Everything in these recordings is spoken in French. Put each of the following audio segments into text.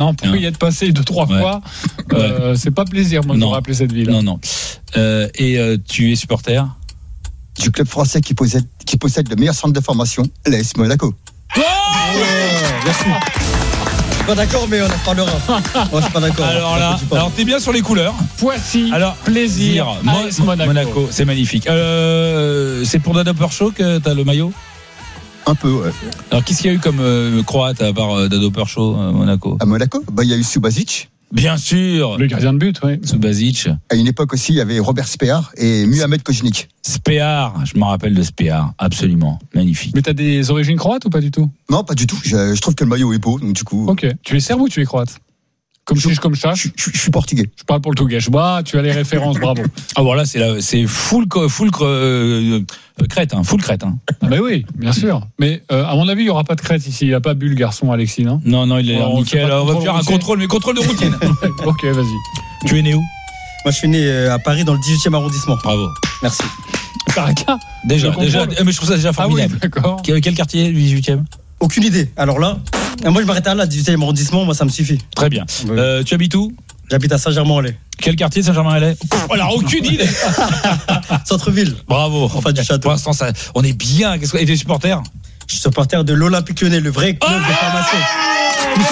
pour y être passé 2-3 fois, c'est pas plaisir, moi, de rappeler cette ville. Non. Et tu es supporter du club français qui possède le meilleur centre de formation, l'AS Monaco. Merci. Je suis pas d'accord, mais on en parlera. Moi, je suis pas d'accord. Alors t'es bien sur les couleurs. Poissy, plaisir, AS Monaco, c'est magnifique. C'est pour Dado Percho que t'as le maillot? Un peu, ouais. Alors qu'est-ce qu'il y a eu comme croate à part Dado Percho à Monaco? À Monaco, il y a eu Subasic. Bien sûr. Le gardien de but, oui. Subasic. À une époque aussi, il y avait Robert Spear et Muhamed Kojnik. Spear, je me rappelle de Spear, absolument, magnifique. Mais t'as des origines croates ou pas du tout? Non, pas du tout. Je trouve que le maillot est beau, donc du coup. Ok. Tu es serbe ou tu es croate? Comme ça. Je suis portugais. Je parle portugais. Tu as les références, bravo. Ah voilà, c'est full crête, full crête. Ah bah oui, bien sûr. Mais à mon avis, il y aura pas de crête ici. Il a pas bu le garçon, Alexis, non? Non, il est nickel. On va faire un contrôle de routine. Ok, vas-y. Tu es né où? Moi, je suis né à Paris, dans le 18e arrondissement. Bravo. Merci. Saraka. Déjà, mais je trouve ça déjà formidable. Ah oui, d'accord. Quel quartier, le 18e? Aucune idée. Alors là, moi je m'arrête là, 18e arrondissement, moi ça me suffit. Très bien. Oui. Tu habites où? J'habite à Saint-Germain-en-Laye. Quel quartier, Saint-Germain-en-Laye? Alors, aucune idée. Centre-ville. Bravo. Enfin, du château. Pour l'instant, on est bien. Et t'es supporter? Je suis supporter de l'Olympique Lyonnais, le vrai club de formation. Michel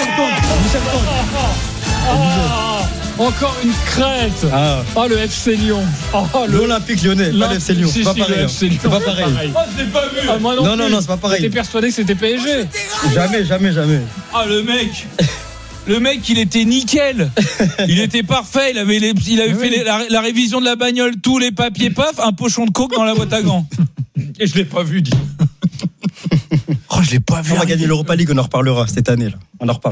Comte. Encore une crête. Le FC Lyon. L'Olympique Lyonnais, pas le FC Lyon. C'est pas pareil. C'est pas pareil. Je l'ai pas vu. Moi non, c'est pas pareil. J'étais persuadé que c'était PSG. Jamais. Ah, le mec, il était nickel. Il était parfait. Il avait fait la révision de la bagnole, tous les papiers, paf, un pochon de coke dans la boîte à gants. Et je l'ai pas vu, dis. Je l'ai pas vu. On va gagner l'Europa League, on en reparlera cette année là. On en reparle.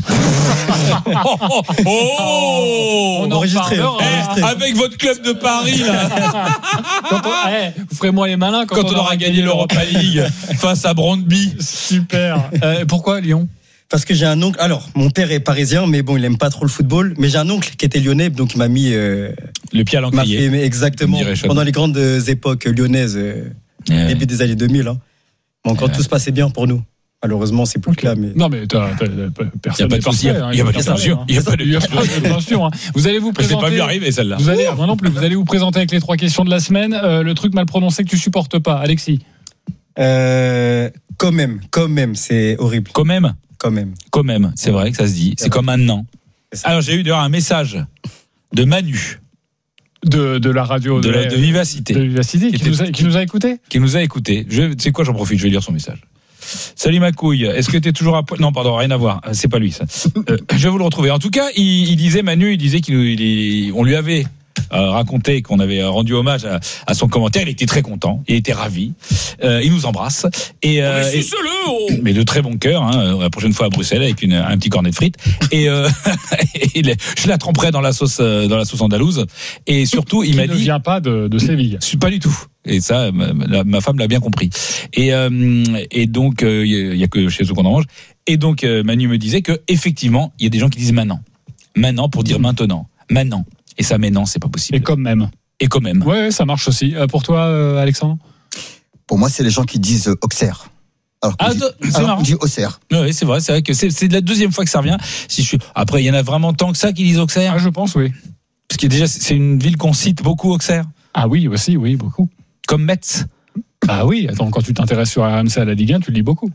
On enregistré. Avec votre club de Paris là. Vous ferez moi les malins quand on aura gagné l'Europa League face à Brøndby. Super. Pourquoi Lyon? Parce que j'ai un oncle. Alors, mon père est parisien, mais bon, il aime pas trop le football. Mais j'ai un oncle qui était lyonnais, donc il m'a mis le pied à l'encrier. Exactement. Pendant les grandes époques lyonnaises, début des années 2000. Bon, quand tout se passait bien pour nous. Malheureusement, c'est plus le cas. Mais... Non, mais personne n'est parfait. Il n'y a pas de censure. Il n'y a pas de censure. Vous allez vous présenter. Je n'ai pas vu arriver celle-là. Moi non plus. Vous allez vous présenter avec les 3 questions de la semaine. Le truc mal prononcé que tu supportes pas, Alexis. Quand même, c'est horrible. Quand même, c'est vrai que ça se dit. C'est comme maintenant. Alors, j'ai eu d'ailleurs un message de Manu. De la radio de Vivacité. De Vivacité, qui nous a écoutés. Qui nous a écoutés. Tu sais quoi, j'en profite, je vais lire son message. Salut ma couille, est-ce que tu es toujours à poil? Non, pardon, rien à voir, c'est pas lui ça. Je vais vous le retrouver. En tout cas, il disait, Manu, qu'on lui avait raconté, qu'on avait rendu hommage à son commentaire. Il était très content, il était ravi. Il nous embrasse. Mais de très bon cœur, la prochaine fois à Bruxelles avec un petit cornet de frites. Et je la tremperai dans la sauce andalouse. Et surtout, il m'a dit. Il ne vient pas de Séville. Pas du tout. Et ça, ma femme l'a bien compris. Et donc, il y a que chez eux qu'on en mange. Et donc, Manu me disait que effectivement, il y a des gens qui disent maintenant pour dire maintenant. Et ça, mais non, c'est pas possible. Et quand même. Ouais, ça marche aussi. Pour toi, Alexandre? Pour moi, c'est les gens qui disent Auxerre. C'est marrant. On dit Auxerre. Oui, c'est vrai que c'est la deuxième fois que ça revient. Après, il y en a vraiment tant que ça qui disent Auxerre. Je pense, oui. Parce que déjà, c'est une ville qu'on cite beaucoup, Auxerre. Ah oui, aussi, oui, beaucoup. Comme Metz. Ah oui, attends, quand tu t'intéresses sur RMC à la Ligue 1, tu le lis beaucoup.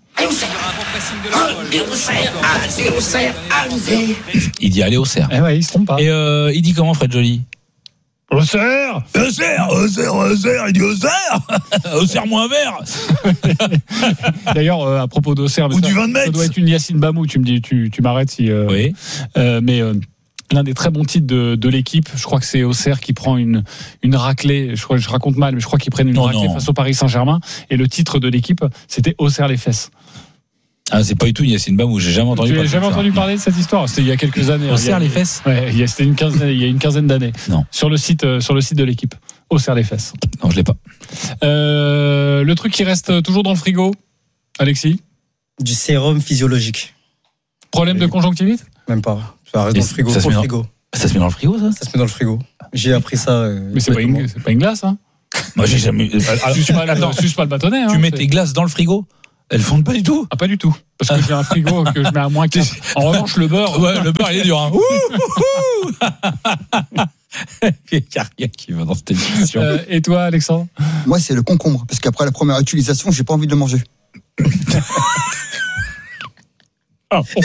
Il dit allez Auxerre. Eh ouais, il se trompe pas. Et il dit comment, Fred Joly? Auxerre, il dit Auxerre. Auxerre moins vert. D'ailleurs, à propos d'Auxerre, ou du vin de Metz. Ça doit être une Yacine Bamou, tu me dis, tu m'arrêtes si. Oui. Mais l'un des très bons titres de l'équipe, je crois que c'est Auxerre qui prend une raclée. Je crois que je raconte mal, mais je crois qu'ils prennent une raclée face au Paris Saint-Germain. Et le titre de l'équipe, c'était Auxerre les fesses. Ah, c'est pas du tout Yacine Bamou, j'ai jamais entendu parler. Tu n'as jamais entendu parler de cette histoire? C'était il y a quelques années. Auxerre les fesses? Ouais, c'était il y a une quinzaine d'années. Non. Sur le site de l'équipe. Auxerre les fesses. Non, je l'ai pas. Le truc qui reste toujours dans le frigo, Alexis? Du sérum physiologique. Problème de conjonctivite? Même pas. Ça reste dans le frigo. Ça se met dans le frigo, ça? Ça se met dans le frigo. J'ai appris ça. Mais c'est pas une glace, hein? Moi, j'ai jamais. Suce pas le bâtonnet. Tu mets tes glaces dans le frigo? Elles fondent pas du tout. Ah, pas du tout. Parce que j'ai un frigo que je mets à moins 4. En revanche, le beurre. Ouais, le beurre, il est dur. Hein. Il n'y a rien qui va dans cette émission. Et toi, Alexandre? Moi, c'est le concombre. Parce qu'après la première utilisation, j'ai pas envie de le manger. Ah, bon.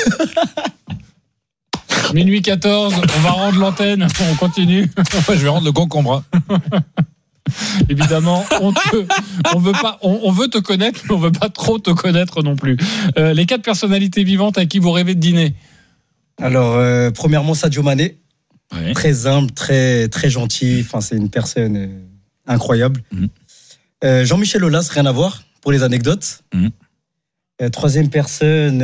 Minuit 14, on va rendre l'antenne. On continue. Je vais rendre le concombre. Évidemment, on veut te connaître, mais on veut pas trop te connaître non plus. Les 4 personnalités vivantes à qui vous rêvez de dîner? Alors, premièrement, Sadio Mané. Ouais. Très humble, très, très gentil. Enfin, c'est une personne incroyable. Jean-Michel Aulas, rien à voir pour les anecdotes. Troisième personne,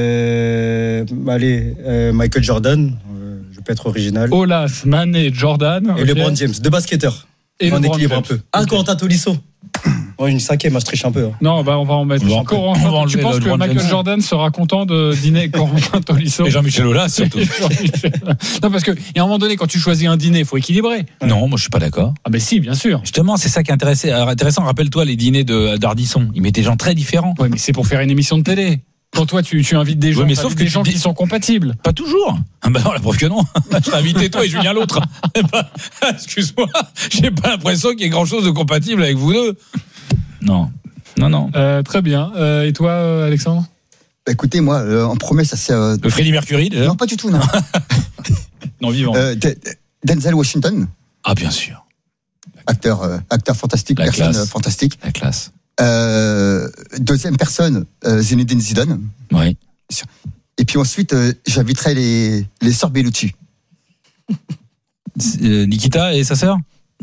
Michael Jordan. Je peux être original. Aulas, Mané, Jordan. Et LeBron James, 2 basketteurs. Et on LeBron équilibre James. un peu. Ah, Corentin Tolisso. Oh, une 5e, je triche un peu. Hein. Non, on va en mettre encore. Tu penses que Michael Jordan sera content de dîner avec Corentin Tolisso? Et Jean-Michel Aulas, surtout. Non, parce qu'il y a un moment donné, quand tu choisis un dîner, il faut équilibrer. Non, moi je suis pas d'accord. Ah, mais si, bien sûr. Justement, c'est ça qui est intéressant. Rappelle-toi les dîners d'Ardisson. Ils mettaient des gens très différents. Oui, mais c'est pour faire une émission de télé. Quand toi, tu invites des gens, ouais, mais sauf que des gens qui sont compatibles. Pas toujours. Ah bah non, la preuve que non. Je t'ai invité toi et Julien l'autre. Excuse-moi, j'ai pas l'impression qu'il y ait grand-chose de compatible avec vous deux. Non. Très bien. Et toi, Alexandre? Écoutez, moi, en premier, ça c'est. Le Freddie Mercury, déjà. Non, pas du tout, non. Non, vivant. Denzel Washington. Ah, bien sûr. Acteur fantastique, La personne classe. fantastique. La classe. Deuxième personne, Zinedine Zidane. Oui. Et puis ensuite, j'inviterai les sœurs Bellucci. Nikita et sa sœur.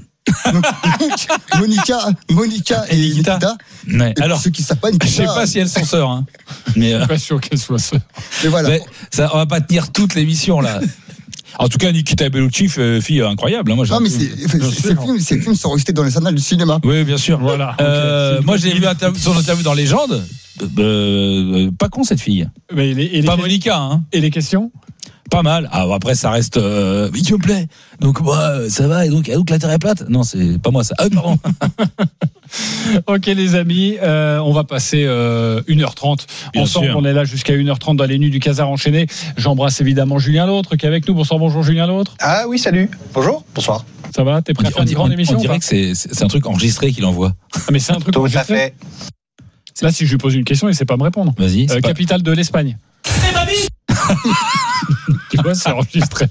Monica et Nikita. Ouais. Et alors, ceux qui savent pas, je sais pas si elles sont sœurs, hein. Mais Je suis pas sûr qu'elles soient sœurs. Mais voilà. mais ça, on va pas tenir toute l'émission là. En tout cas, Nikita Bellucci, fille incroyable. Hein, moi, Non, mais ces films sont restés dans les annales du cinéma. Oui, bien sûr. Voilà. Moi, j'ai vu son interview dans Légende. Pas con cette fille. Mais Pas Monica, hein. Et les questions? Pas mal. Ah, après, ça reste. Il te plaît. Donc, moi, ça va. Et donc la terre est plate. Non, c'est pas moi ça. Ah, pardon. Ok, les amis, on va passer 1h30 Bien ensemble. sûr. On est là jusqu'à 1h30 dans les nuits du Casar enchaîné. J'embrasse évidemment Julien L'Autre qui est avec nous. Bonsoir, bonjour Julien L'Autre. Ah oui, salut. Bonjour. Bonsoir. Ça va? T'es prêt à faire une grande émission? On dirait que c'est un truc enregistré qu'il envoie. Ah, mais c'est un truc Tout à enregistré. fait. Là, si je lui pose une question, il sait pas me répondre. Vas-y. Capitale de l'Espagne. C'est ma vie. Tu vois, c'est enregistré.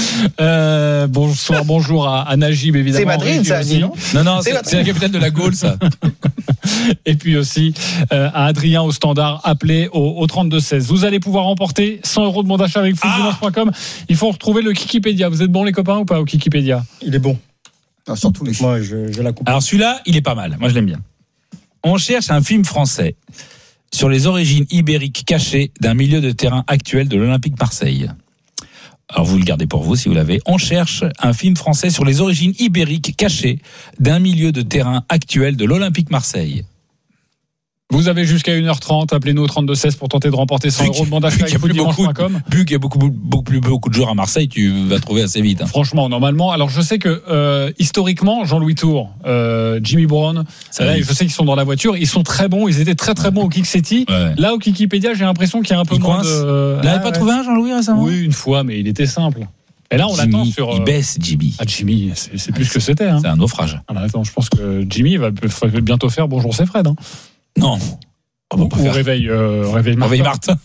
Bonjour à Najib, évidemment. C'est Madrid, ça, aussi. non? Non, c'est la capitale de la Gaule, ça. Et puis aussi à Adrien au standard, appelé au 32-16. Vous allez pouvoir remporter 100 € de bon d'achat avec footdimanche.com. Il faut retrouver le Kikipédia. Vous êtes bons les copains ou pas au Kikipédia? Il est bon. Non, surtout les Moi, je la coupe. Alors celui-là, il est pas mal. Moi, je l'aime bien. On cherche un film français sur les origines ibériques cachées d'un milieu de terrain actuel de l'Olympique Marseille. Alors vous le gardez pour vous si vous l'avez. On cherche un film français sur les origines ibériques cachées d'un milieu de terrain actuel de l'Olympique Marseille. Vous avez jusqu'à 1h30. Appelez-nous au 32-16 pour tenter de remporter 100 € de bon d'achat avec footdimanche.com. Vu qu'il y a beaucoup de joueurs à Marseille, tu vas trouver assez vite. Hein. Franchement, normalement. Alors, je sais que historiquement, Jean-Louis Tour, Jimmy Brown, je sais qu'ils sont dans la voiture. Ils sont très bons. Ils étaient très très bons au Kick City. Ouais. Là, au Kikipédia, j'ai l'impression qu'il y a un peu moins de. Vous n'avez pas trouvé un Jean-Louis récemment? Oui, une fois, mais il était simple. Et là, on Jimmy, l'attend sur. Il baisse, Jimmy. Ah, Jimmy, c'est plus ce que c'était. Hein. C'est un naufrage. Alors, attends, je pense que Jimmy va bientôt faire Bonjour, c'est Fred. Hein. Non. Ou réveil Martin. Réveil Martin.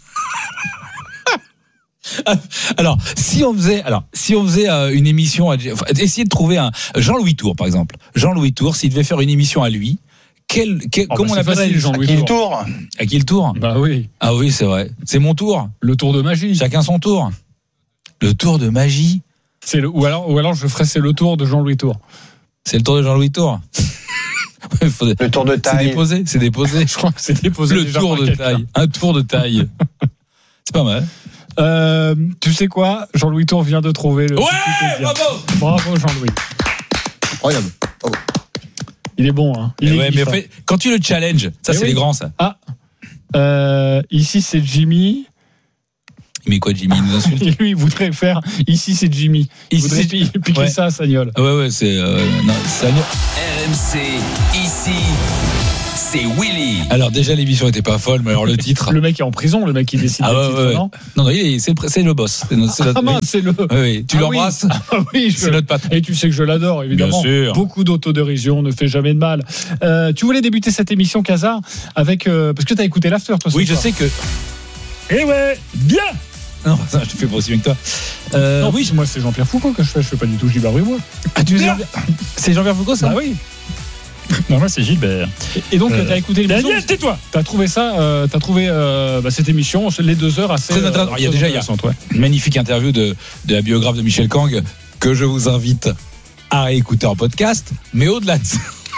Alors, si on faisait une émission, essayez de trouver un Jean-Louis Tour, par exemple. Jean-Louis Tour, s'il devait faire une émission à lui, comment on appellerait Jean-Louis Tour? À qui le tour? Bah oui. Ah oui, c'est vrai. C'est mon tour. Le tour de magie. Chacun son tour. Le tour de magie. Ou alors je ferais c'est le tour de Jean-Louis Tour. C'est le tour de Jean-Louis Tour. Le tour de taille. C'est déposé. Je crois que c'est déposé. Le tour de taille. Un tour de taille. C'est pas mal. Tu sais quoi? Jean-Louis Tour vient de trouver le. Ouais, bravo Jean-Louis. Incroyable. Oh. Il est bon, hein. Mais quand tu le challenges, ça c'est les grands, ça. Ah. Ici c'est Jimmy. Mais quoi, Jimmy nous insulte? Et lui, il voudrait faire. Ici c'est Jimmy. Il voudrait piquer ça à Sagnol. Ouais, c'est. Non, Sagnol. RMC, ici, c'est Willy. Alors déjà l'émission était pas folle, mais alors le titre. Le mec est en prison, le mec qui décide des titres, non ? Non, c'est le boss. C'est c'est le. Oui, tu l'embrasses. Oui, c'est notre patron. Et tu sais que je l'adore, évidemment. Bien sûr. Beaucoup d'autodérision ne fait jamais de mal. Tu voulais débuter cette émission, Casa, avec parce que t'as écouté l'after, toi. Oui, je sais que. Eh ouais, bien. Non, ça, je te fais pas aussi bien que toi. Non, oui, moi c'est Jean-Pierre Foucault que je fais pas du tout Gilbert Bribois. Ah, c'est Jean-Pierre Foucault, ça ? Bah oui. Non, moi c'est Gilbert. Et donc t'as écouté l'émission. Daniel, tais-toi. T'as trouvé ça, cette émission, les 2 heures assez. Très intéressant. Il y a une magnifique interview de la biographe de Michel Kang que je vous invite à réécouter en podcast. Mais au-delà de ça.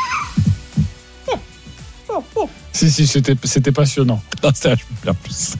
Si, c'était passionnant. Non, ça, je me plains plus.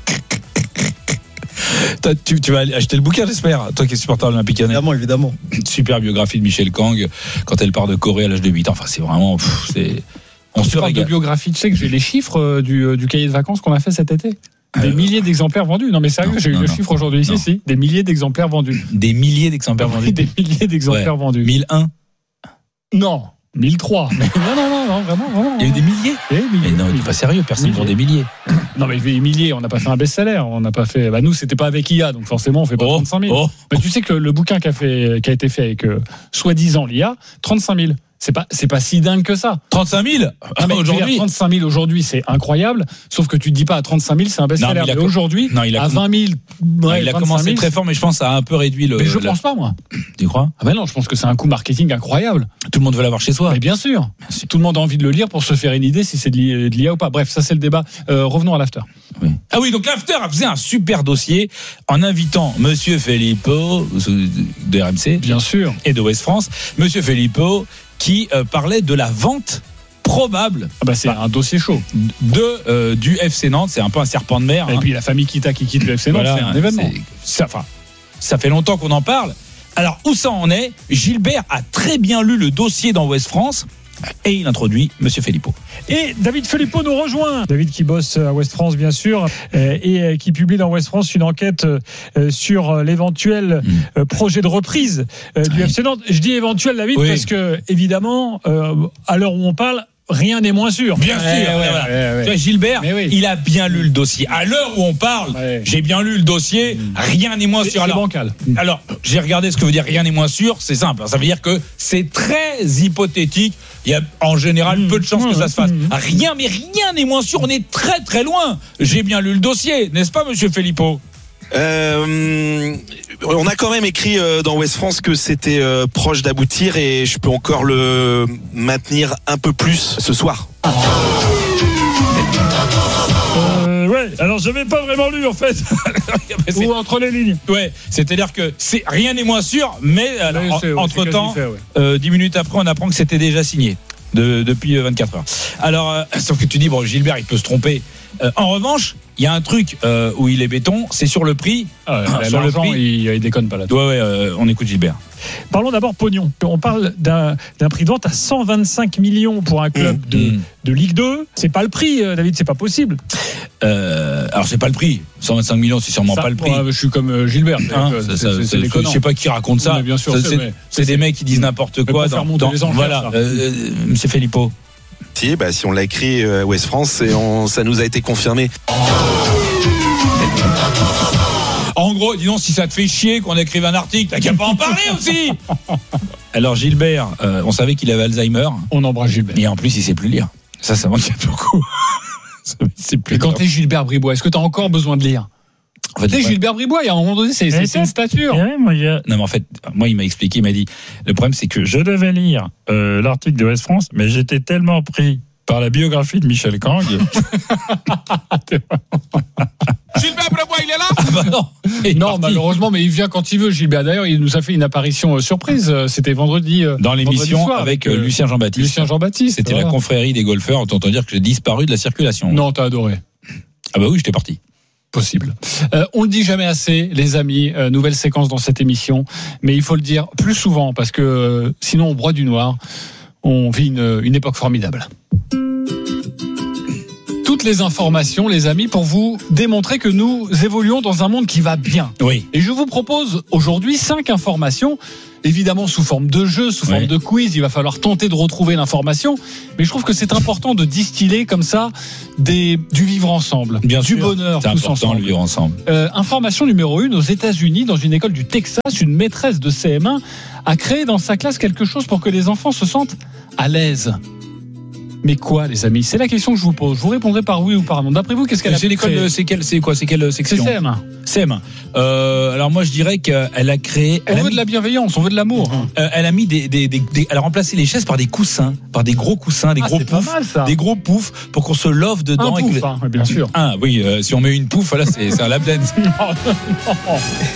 Tu vas acheter le bouquin, j'espère, toi qui es supporter olympique lyonnais. Évidemment. Super biographie de Michel Kang quand elle part de Corée à l'âge de 8 ans. Enfin, c'est vraiment. On se parle de biographie. Tu sais que j'ai les chiffres du cahier de vacances qu'on a fait cet été. Des milliers d'exemplaires vendus. Non, mais sérieux, j'ai eu le chiffre aujourd'hui. Si. Des milliers d'exemplaires vendus. Des milliers d'exemplaires vendus. Des milliers d'exemplaires vendus. 1001. Non. 1003. Mais non, vraiment. Il y a eu des milliers. Mais non, il n'est pas sérieux, personne ne vend des milliers. Non, mais des milliers, on n'a pas fait un best-seller. On n'a pas fait. Nous, c'était pas avec IA, donc forcément, on fait pas 35 000. Mais tu sais que le bouquin qui a été fait avec soi-disant l'IA, 35 000. C'est pas si dingue que ça. 35 000 aujourd'hui. 35 000 aujourd'hui, c'est incroyable. Sauf que tu te dis pas à 35 000, c'est un best-seller. Mais aujourd'hui, à 20 000, il a commencé très fort, mais je pense que ça a un peu réduit le. Mais je pense pas, moi. Tu crois ? Ah ben non, je pense que c'est un coup marketing incroyable. Tout le monde veut l'avoir chez soi. Mais bien sûr. Tout le monde a envie de le lire pour se faire une idée si c'est de l'IA ou pas. Bref, ça c'est le débat. Revenons à l'after. Oui. Ah oui, donc l'after a fait un super dossier en invitant Monsieur Filippo de RMC, bien sûr, et de Ouest France. Monsieur Filippo qui parlait de la vente probable. C'est un dossier chaud du FC Nantes. C'est un peu un serpent de mer. Et puis la famille Kita qui quitte le FC Nantes, c'est un événement. Ça fait longtemps qu'on en parle. Alors où ça en est ? Gilbert a très bien lu le dossier dans Ouest France. Et il introduit Monsieur Filippo. Et David Filippo nous rejoint. David qui bosse à Ouest France, bien sûr, et qui publie dans Ouest France une enquête sur l'éventuel projet de reprise du FC Nantes. Je dis éventuel, David, parce que, évidemment, à l'heure où on parle, rien n'est moins sûr. Bien sûr. Gilbert, il a bien lu le dossier. À l'heure où on parle, j'ai bien lu le dossier. Rien n'est moins sûr. Alors, j'ai regardé ce que veut dire rien n'est moins sûr. C'est simple. Ça veut dire que c'est très hypothétique. Il y a en général peu de chances que ça se fasse. Rien n'est moins sûr. On est très très loin. J'ai bien lu le dossier, n'est-ce pas, Monsieur Filippo ? On a quand même écrit dans Ouest France que c'était proche d'aboutir et je peux encore le maintenir un peu plus ce soir. Alors j'avais pas vraiment lu en fait. Ou entre les lignes. C'est-à-dire que rien n'est moins sûr, mais entre-temps, 10 minutes après, on apprend que c'était déjà signé depuis 24 heures. Alors, sauf que tu dis, Gilbert, il peut se tromper. En revanche, il y a un truc où il est béton, c'est sur le prix. Sur le prix, il déconne pas là. On écoute Gilbert. Parlons d'abord pognon. On parle d'un prix de vente à 125 millions pour un club de Ligue 2. C'est pas le prix, David, c'est pas possible. Alors c'est pas le prix. 125 millions, c'est sûrement pas le prix. Je suis comme Gilbert. Je sais pas qui raconte ça. Bien sûr, c'est des mecs qui disent n'importe quoi. Voilà, Monsieur Filippo. Si on l'a écrit Ouest France et ça nous a été confirmé. En gros, dis donc, si ça te fait chier qu'on écrive un article, t'as qu'à pas en parler aussi. Alors Gilbert, on savait qu'il avait Alzheimer. On embrasse Gilbert. Et en plus, il sait plus lire. Ça m'inquiète beaucoup. Et quand t'es Gilbert Bribois, est-ce que t'as encore besoin de lire ? T'es Gilbert Bribois, il y a un moment donné, c'est une stature. Non, mais en fait, moi, il m'a expliqué, il m'a dit, le problème, c'est que je devais lire l'article de Ouest France, mais j'étais tellement pris par la biographie de Michel Kang. Gilbert Bribois, il est là ? Non, malheureusement, mais il vient quand il veut, Gilbert. D'ailleurs, il nous a fait une apparition surprise. C'était vendredi. Dans l'émission soir, avec Lucien Jean-Baptiste. C'était la confrérie des golfeurs. On t'entend dire que j'ai disparu de la circulation. Non, t'as adoré. Ah bah oui, j'étais parti. Possible. On le dit jamais assez, les amis. Nouvelle séquence dans cette émission, mais il faut le dire plus souvent parce que sinon on broie du noir. On vit une époque formidable. Toutes toutes les informations, les amis, pour vous démontrer que nous évoluons dans un monde qui va bien. Oui. Et je vous propose aujourd'hui 5 informations, évidemment sous forme de jeu, sous forme de quiz. Il va falloir tenter de retrouver l'information. Mais je trouve que c'est important de distiller comme ça du vivre ensemble, Bien sûr. bonheur, c'est tous important ensemble. le vivre ensemble. Information numéro 1, aux États-Unis, dans une école du Texas, une maîtresse de CM1 a créé dans sa classe quelque chose pour que les enfants se sentent à l'aise. Mais quoi, les amis? C'est la question que je vous pose. Je vous répondrai par oui ou par non. D'après vous, qu'est-ce qu'elle a C'est l'école créé? c'est quelle section? C'est CM1. CM1. Alors moi je dirais qu'elle a créé. On veut de la bienveillance, on veut de l'amour. Elle a mis elle a remplacé les chaises par des coussins, par des gros coussins, des gros c'est pas poufs, mal, ça. des gros poufs pour qu'on se love dedans. Un pouf, bien sûr. Oui, si on met une pouffe, là c'est un lap dance. Non.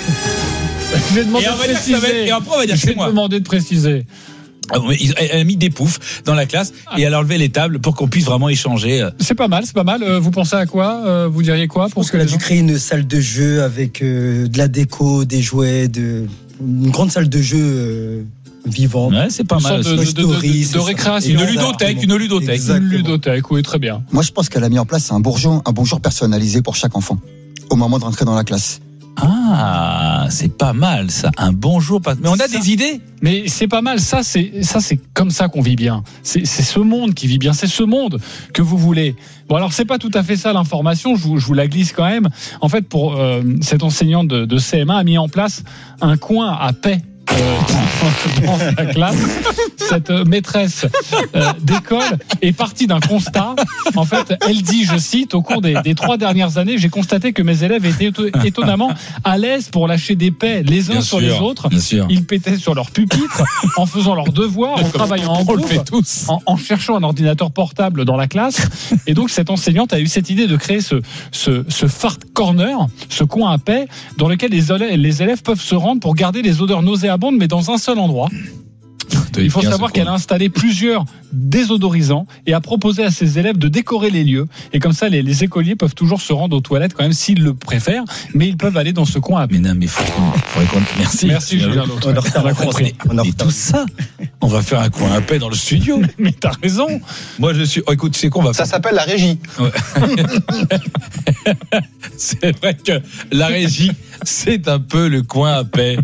Je vais demander de préciser. Et après on va dire Je c'est vais moi. demander de préciser. Elle a mis des poufs dans la classe et elle a enlevé les tables pour qu'on puisse vraiment échanger. C'est pas mal, c'est pas mal. Vous pensez à quoi? Vous diriez quoi? Je pense qu'elle a dû créer une salle de jeu avec de la déco, des jouets, une grande salle de jeu vivante. Ouais, c'est pas mal. De récréation. Une ludothèque. Exactement. Une ludothèque, oui, très bien. Moi, je pense qu'elle a mis en place un bonjour personnalisé pour chaque enfant au moment de rentrer dans la classe. Ah, c'est pas mal ça. Un bonjour. Mais on a des idées. Mais c'est pas mal. Ça, c'est comme ça qu'on vit bien. C'est ce monde qui vit bien. C'est ce monde que vous voulez. Bon, alors c'est pas tout à fait ça l'information. Je vous la glisse quand même. En fait, pour cette enseignante de CM1 a mis en place un coin à paix. Dans la classe, cette maîtresse d'école est partie d'un constat. En fait, elle dit, je cite, au cours des 3 dernières années, j'ai constaté que mes élèves étaient étonnamment à l'aise pour lâcher des paix les uns sur les autres. Ils pétaient sur leur pupitre en faisant leurs devoirs, en travaillant en groupe, en cherchant un ordinateur portable dans la classe. Et donc, cette enseignante a eu cette idée de créer ce fart corner, ce coin à paix, dans lequel les élèves peuvent se rendre pour garder les odeurs nauséabondes, mais dans un seul endroit. Il faut savoir qu'elle a installé plusieurs désodorisants et a proposé à ses élèves de décorer les lieux. Et comme ça, les écoliers peuvent toujours se rendre aux toilettes quand même s'ils le préfèrent, mais ils peuvent aller dans ce coin à paix. Mais non, mais faudrait qu'on... Merci Julien Lautre. On a compris. Et tout ça, on va faire un coin à paix dans le studio. Mais t'as raison. Moi, je suis... écoute, tu sais quoi, on va faire... Ça s'appelle la régie. Ouais. C'est vrai que la régie, c'est un peu le coin à paix.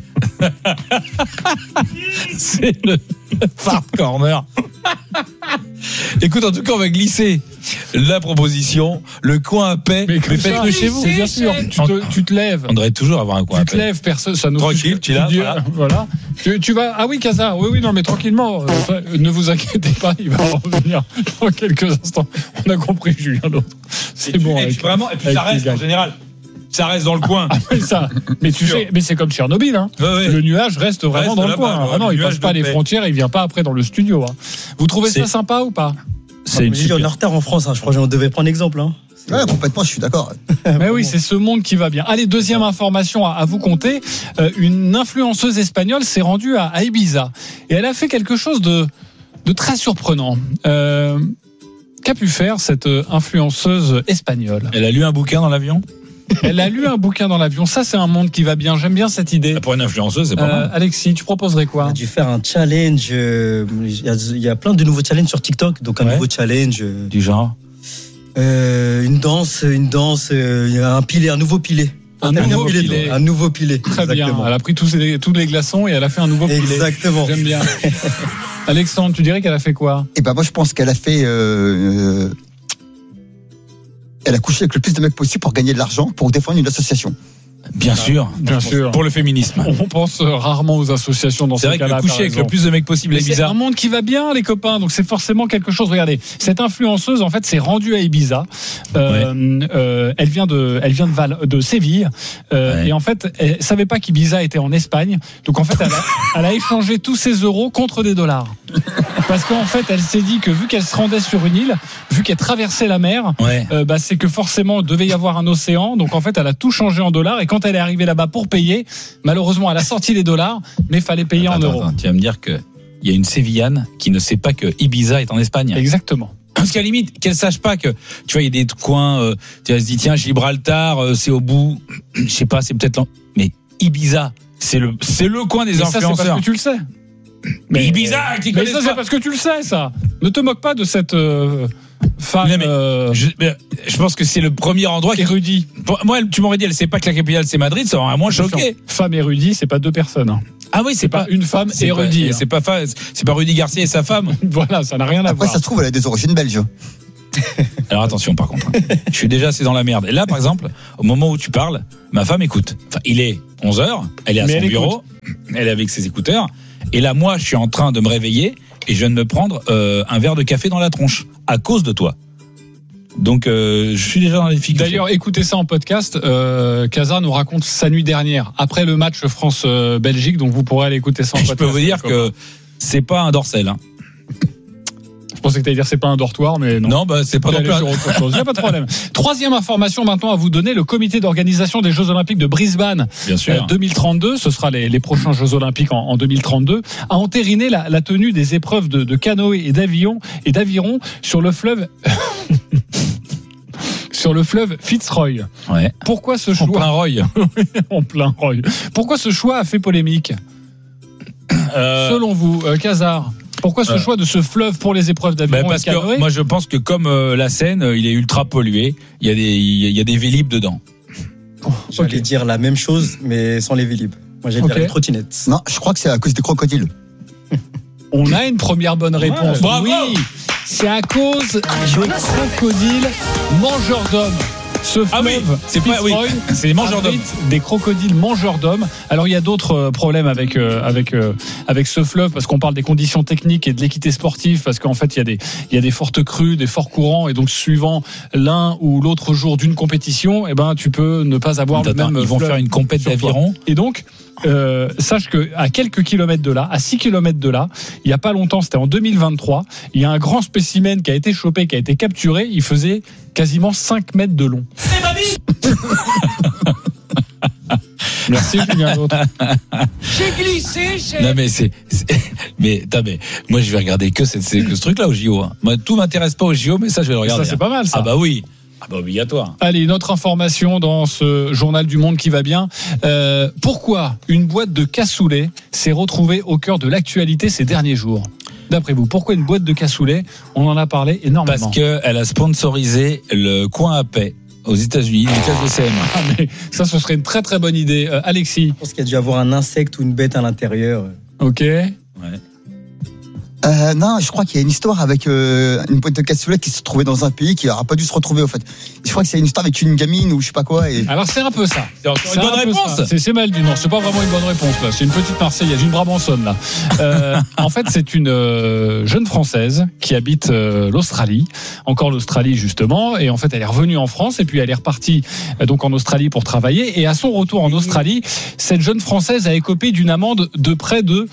C'est le fart corner. Écoute, en tout cas, on va glisser la proposition, le coin à paix. Mais faites-le chez vous, bien sûr. Tu te lèves. On devrait toujours avoir un coin à paix. Tu te lèves, personne, ça nous tranquille, tu l'as. Voilà. Tu vas. Ah oui, Casa. Oui, non, mais tranquillement. Ne vous inquiétez pas, il va revenir dans quelques instants. On a compris, Julien Lautre. C'est bon. Vraiment. Et puis ça reste en général. Ça reste dans le coin. Mais tu sais, mais c'est comme Tchernobyl. Hein. Ouais. Le nuage reste vraiment dans le coin. Ah non, il passe pas les frontières, il vient pas après dans le studio. Hein. Vous trouvez ça sympa ou pas? C'est une super... On est en retard en France. Je crois qu'on devait prendre exemple. Ouais, complètement, je suis d'accord. Mais oui, c'est ce monde qui va bien. Allez, deuxième information à vous compter. Une influenceuse espagnole s'est rendue à Ibiza et elle a fait quelque chose de très surprenant. Qu'a pu faire cette influenceuse espagnole? Elle a lu un bouquin dans l'avion? Elle a lu un bouquin dans l'avion. Ça, c'est un monde qui va bien. J'aime bien cette idée. Pour une influenceuse, c'est pas mal. Alexis, tu proposerais quoi? On a dû faire un challenge. Il y a plein de nouveaux challenges sur TikTok. Donc, un nouveau challenge. Du genre une danse, un nouveau pilier. Un nouveau pilier. Très bien. Elle a pris tous les glaçons et elle a fait un nouveau pilier. Exactement. J'aime bien. Alexandre, tu dirais qu'elle a fait quoi? Eh ben, moi, je pense qu'elle a fait. Elle a couché avec le plus de mecs possible pour gagner de l'argent, pour défendre une association. Bien sûr. Pour le féminisme. On pense rarement aux associations dans ce cas-là. C'est vrai que coucher avec le plus de mecs possible est bizarre. C'est un monde qui va bien, les copains, donc c'est forcément quelque chose. Regardez, cette influenceuse, en fait, s'est rendue à Ibiza. Elle vient de Séville. Et en fait, elle savait pas qu'Ibiza était en Espagne. Donc en fait, elle a échangé tous ses euros contre des dollars. Parce qu'en fait, elle s'est dit que vu qu'elle se rendait sur une île, vu qu'elle traversait la mer, c'est que forcément, il devait y avoir un océan. Donc en fait, elle a tout changé en dollars. Et quand elle est arrivée là-bas pour payer, malheureusement, elle a sorti les dollars, mais il fallait payer en euros. Tu vas me dire qu'il y a une Sévillane qui ne sait pas que Ibiza est en Espagne. Exactement. Parce qu'à la limite, qu'elle sache pas que, tu vois, il y a des coins, tu vas se dire, tiens, Gibraltar, c'est au bout, je sais pas, c'est peut-être mais Ibiza, c'est le coin des influenceurs. Ça, c'est parce que tu le sais. Mais Ibiza, mais ça, c'est parce que tu le sais, ça. Ne te moque pas de cette Femme, je pense que c'est le premier endroit érudit. Moi, tu m'aurais dit, elle sait pas que la capitale c'est Madrid, ça aurait moins choqué. Femme érudit, c'est pas deux personnes. Hein. Ah oui, c'est pas une femme érudit. C'est pas Rudy Garcia et sa femme. Voilà, ça n'a rien à voir. Après, ça se trouve, elle a des origines belges. Alors attention, par contre, je suis déjà assez dans la merde. Et là, par exemple, au moment où tu parles, ma femme écoute. Enfin, il est 11h, elle est à son bureau, elle est avec ses écouteurs. Et là, moi, je suis en train de me réveiller et je viens de me prendre un verre de café dans la tronche à cause de toi. Donc, je suis déjà dans les difficultés. D'ailleurs, écoutez ça en podcast. Casa nous raconte sa nuit dernière, après le match France-Belgique. Donc, vous pourrez aller écouter ça en podcast. Je peux vous dire que c'est pas un dorsel. Hein. Je pensais que tu allais dire c'est pas un dortoir, mais non. Non, bah c'est pas non plus. Il n'y a pas de problème. Troisième information maintenant à vous donner, le comité d'organisation des Jeux Olympiques de Brisbane 2032, ce sera les prochains Jeux Olympiques en 2032, a entériné la tenue des épreuves de canoë et d'aviron sur le fleuve sur le fleuve Fitzroy. Ouais. Pourquoi ce choix En plein Roy. Pourquoi ce choix a fait polémique selon vous, Casar? Pourquoi ce choix de ce fleuve pour les épreuves d'aviron parce que moi je pense que comme la Seine, il est ultra pollué, il y a des vélib dedans. J'allais dire la même chose, mais sans les vélib. Moi j'allais dire les trottinettes. Non, je crois que c'est à cause des crocodiles. On a une première bonne réponse. Oui, c'est à cause des crocodiles mangeurs d'hommes. Ce fleuve, c'est les mangeurs d'hommes. Des crocodiles mangeurs d'hommes. Alors il y a d'autres problèmes avec ce fleuve parce qu'on parle des conditions techniques et de l'équité sportive parce qu'en fait il y a des fortes crues, des forts courants et donc suivant l'un ou l'autre jour d'une compétition, tu peux ne pas avoir le même. Ils vont faire une compète d'aviron. Et donc sache que à quelques kilomètres de là, à 6 kilomètres de là, il y a pas longtemps, c'était en 2023, il y a un grand spécimen qui a été chopé, qui a été capturé. Il faisait quasiment 5 mètres de long. C'est ma vie. Merci Julien. J'ai glissé. Non mais moi je vais regarder que ce truc-là au JO. Hein. Moi tout m'intéresse pas au JO, mais ça je vais le regarder. Ça c'est pas mal ça. Ah bah oui. Ah bah obligatoire. Allez, une autre information dans ce journal du Monde qui va bien. Pourquoi une boîte de cassoulet s'est retrouvée au cœur de l'actualité ces derniers jours? D'après vous, pourquoi une boîte de cassoulet? On en a parlé énormément. Parce qu'elle a sponsorisé le coin à paix aux États-Unis, une classe de CM. Ah mais ça, ce serait une très très bonne idée. Alexis? Je pense qu'il y a dû avoir un insecte ou une bête à l'intérieur. Ok. Ouais. Non, je crois qu'il y a une histoire avec une boîte de cassoulet qui se trouvait dans un pays qui n'aura pas dû se retrouver au fait. Je crois que c'est une histoire avec une gamine ou je sais pas quoi. Et... Alors c'est un peu ça. C'est une bonne réponse. C'est mal dit. Non, c'est pas vraiment une bonne réponse là. C'est une petite Marseillaise, une Brabançonne là. En fait, c'est une jeune Française qui habite l'Australie, encore l'Australie justement, et en fait elle est revenue en France et puis elle est repartie donc en Australie pour travailler. Et à son retour en Australie, cette jeune Française a écopé d'une amende de près de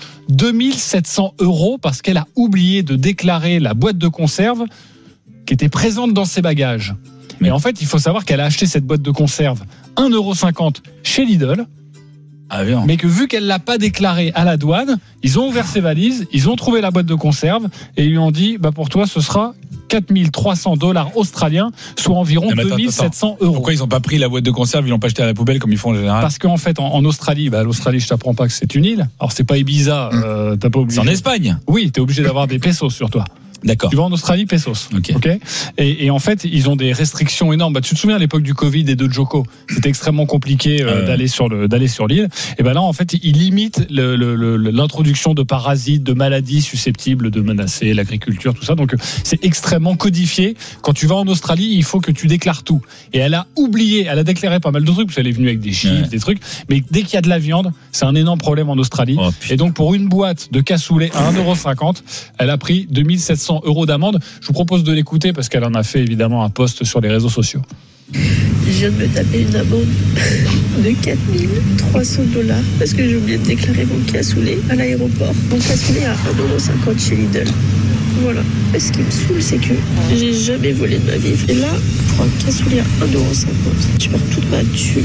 2700 € parce qu'elle a oublié de déclarer la boîte de conserve qui était présente dans ses bagages. Mais en fait, il faut savoir qu'elle a acheté cette boîte de conserve 1,50 € chez Lidl. Ah, bien. Mais que vu qu'elle l'a pas déclaré à la douane, ils ont ouvert ses valises, ils ont trouvé la boîte de conserve et ils lui ont dit pour toi ce sera 4300 $ australiens, soit environ 2700 €. Pourquoi ils n'ont pas pris la boîte de conserve, ils l'ont pas jetée à la poubelle comme ils font en général? Parce qu'en fait, en Australie, l'Australie, je t'apprends pas que c'est une île. Alors c'est pas Ibiza, t'as pas obligé. C'est en Espagne. Oui, t'es obligé d'avoir des pesos sur toi. D'accord. Tu vas en Australie, pesos. Ok. Et en fait, ils ont des restrictions énormes. Tu te souviens à l'époque du Covid et de Joko, c'était extrêmement compliqué d'aller sur l'île. Et là, en fait, ils limitent l'introduction de parasites, de maladies susceptibles de menacer l'agriculture, tout ça. Donc, c'est extrêmement codifié. Quand tu vas en Australie, il faut que tu déclares tout. Et elle a oublié, elle a déclaré pas mal de trucs parce qu'elle est venue avec des chiffres, des trucs. Mais dès qu'il y a de la viande, c'est un énorme problème en Australie. Et donc, pour une boîte de cassoulet à 1,50 €, elle a pris 2700 € d'amende. Je vous propose de l'écouter parce qu'elle en a fait évidemment un post sur les réseaux sociaux. Je viens de me taper une amende de 4300 $ parce que j'ai oublié de déclarer mon cassoulet à l'aéroport. Mon cassoulet à 1,50 € chez Lidl. Voilà. Et ce qui me saoule, c'est que j'ai jamais volé de ma vie. Et là, pour un cassoulet à 1,50 €, je perds toute ma thune.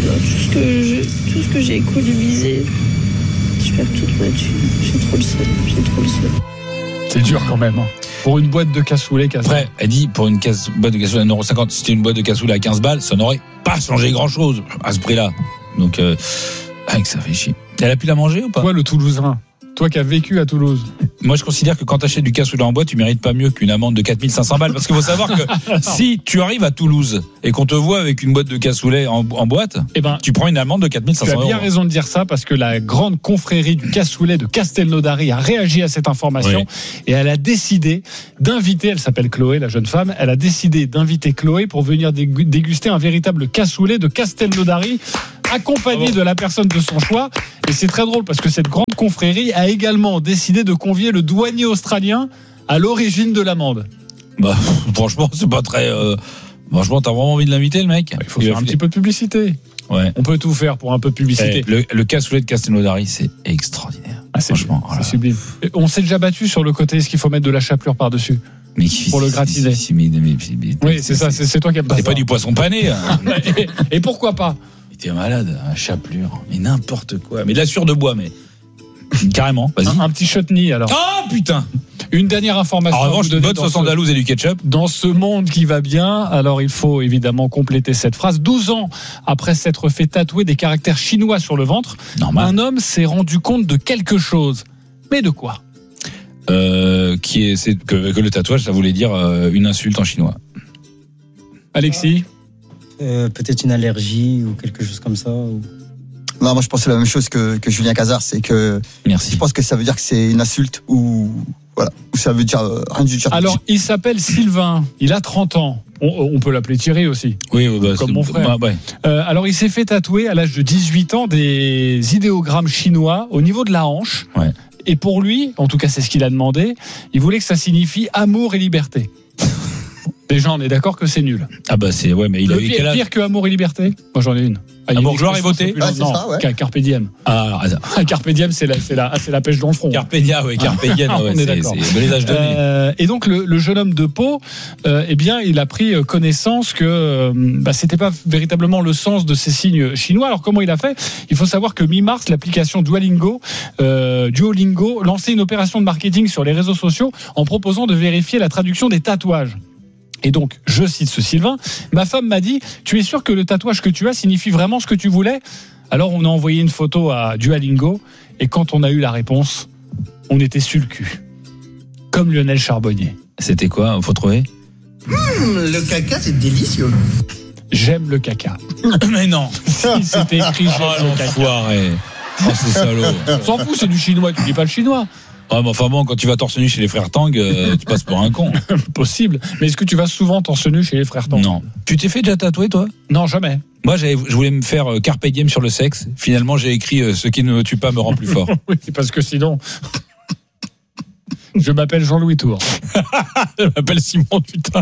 Tout ce que j'ai économisé, je perds toute ma thune. J'ai trop le seum. C'est dur quand même. Pour une boîte de cassoulet. Après, elle dit pour une boîte de cassoulet à 1,50 €, si c'était une boîte de cassoulet à 15 balles, ça n'aurait pas changé grand-chose à ce prix-là. Donc, ça fait chier. Elle a pu la manger ou pas? Toi, le Toulousain, toi qui as vécu à Toulouse. moi je considère que quand tu achètes du cassoulet en boîte, tu mérites pas mieux qu'une amende de 4 500 balles. Parce qu'il faut savoir que si tu arrives à Toulouse et qu'on te voit avec une boîte de cassoulet en boîte, tu prends une amende de 4 500 euros. Tu as bien raison de dire ça, parce que la grande confrérie du cassoulet de Castelnaudary a réagi à cette information et elle a décidé d'inviter, elle s'appelle Chloé, la jeune femme, elle a décidé d'inviter Chloé pour venir déguster un véritable cassoulet de Castelnaudary, accompagné de la personne de son choix. Et c'est très drôle parce que cette grande confrérie a également décidé de convier le douanier australien à l'origine de l'amende. Bah, franchement, c'est pas très. Franchement, t'as vraiment envie de l'inviter, le mec? Il faut faire un petit peu de publicité. Ouais. On peut tout faire pour un peu de publicité. Le cassoulet de Castelnaudary, c'est extraordinaire. Franchement, c'est sublime. On s'est déjà battu sur le côté, est-ce qu'il faut mettre de la chapelure par-dessus pour le gratiner? Oui, c'est ça, c'est toi qui aimes pas ça. C'est pas du poisson pané. Hein. Et pourquoi pas? T'es malade, chapelure, mais n'importe quoi. Mais de la sueur de bois, mais carrément. Vas-y. Un petit chutney alors. Ah putain. Une dernière information. En revanche, une bonne sauce andalouse et du ketchup. Dans ce monde qui va bien, alors il faut évidemment compléter cette phrase. 12 ans après s'être fait tatouer des caractères chinois sur le ventre, un homme s'est rendu compte de quelque chose. Mais de quoi? Que le tatouage, ça voulait dire une insulte en chinois. Alexis? Peut-être une allergie ou quelque chose comme ça. Non, moi je pensais la même chose que Julien Cazard, c'est que je pense que ça veut dire que c'est une insulte ou voilà, ou ça veut dire rien du tout. Alors, il s'appelle Sylvain, il a 30 ans. On peut l'appeler Thierry aussi. Oui, comme mon frère. Alors, il s'est fait tatouer à l'âge de 18 ans des idéogrammes chinois au niveau de la hanche. Ouais. Et pour lui, en tout cas, c'est ce qu'il a demandé, il voulait que ça signifie amour et liberté. Déjà, on est d'accord que c'est nul. Ah bah c'est mais il a eu quel âge? Pire que amour et liberté. Moi, j'en ai une. Amour, gloire et beauté. Ah, c'est ça, ouais. Carpe diem. Carpe diem, c'est la pêche dans le front. Carpe diem, on est d'accord. C'est les âges donnés. Et donc le jeune homme de Pau, bien, il a pris connaissance que c'était pas véritablement le sens de ces signes chinois. Alors comment il a fait? Il faut savoir que mi-mars, l'application Duolingo lançait une opération de marketing sur les réseaux sociaux en proposant de vérifier la traduction des tatouages. Et donc, je cite ce Sylvain, ma femme m'a dit, tu es sûr que le tatouage que tu as signifie vraiment ce que tu voulais? Alors, on a envoyé une photo à Duolingo, et quand on a eu la réponse, on était sur le cul. Comme Lionel Charbonnier. C'était quoi? Faut trouver? Le caca, c'est délicieux. J'aime le caca. Mais non. Si, c'était écrit j'aime le caca. Oh, c'est salaud. On s'en fout, c'est du chinois, tu dis pas le chinois. Ah, mais enfin bon, quand tu vas torse nu chez les frères Tang, tu passes pour un con. Possible. Mais est-ce que tu vas souvent torse nu chez les frères Tang? Non. Tu t'es fait déjà tatouer, toi? Non, jamais. Moi, je voulais me faire Carpe Diem sur le sexe. Finalement, j'ai écrit ce qui ne me tue pas me rend plus fort. Oui, parce que sinon. Je m'appelle Jean-Louis Tour. Je m'appelle Simon Tutin.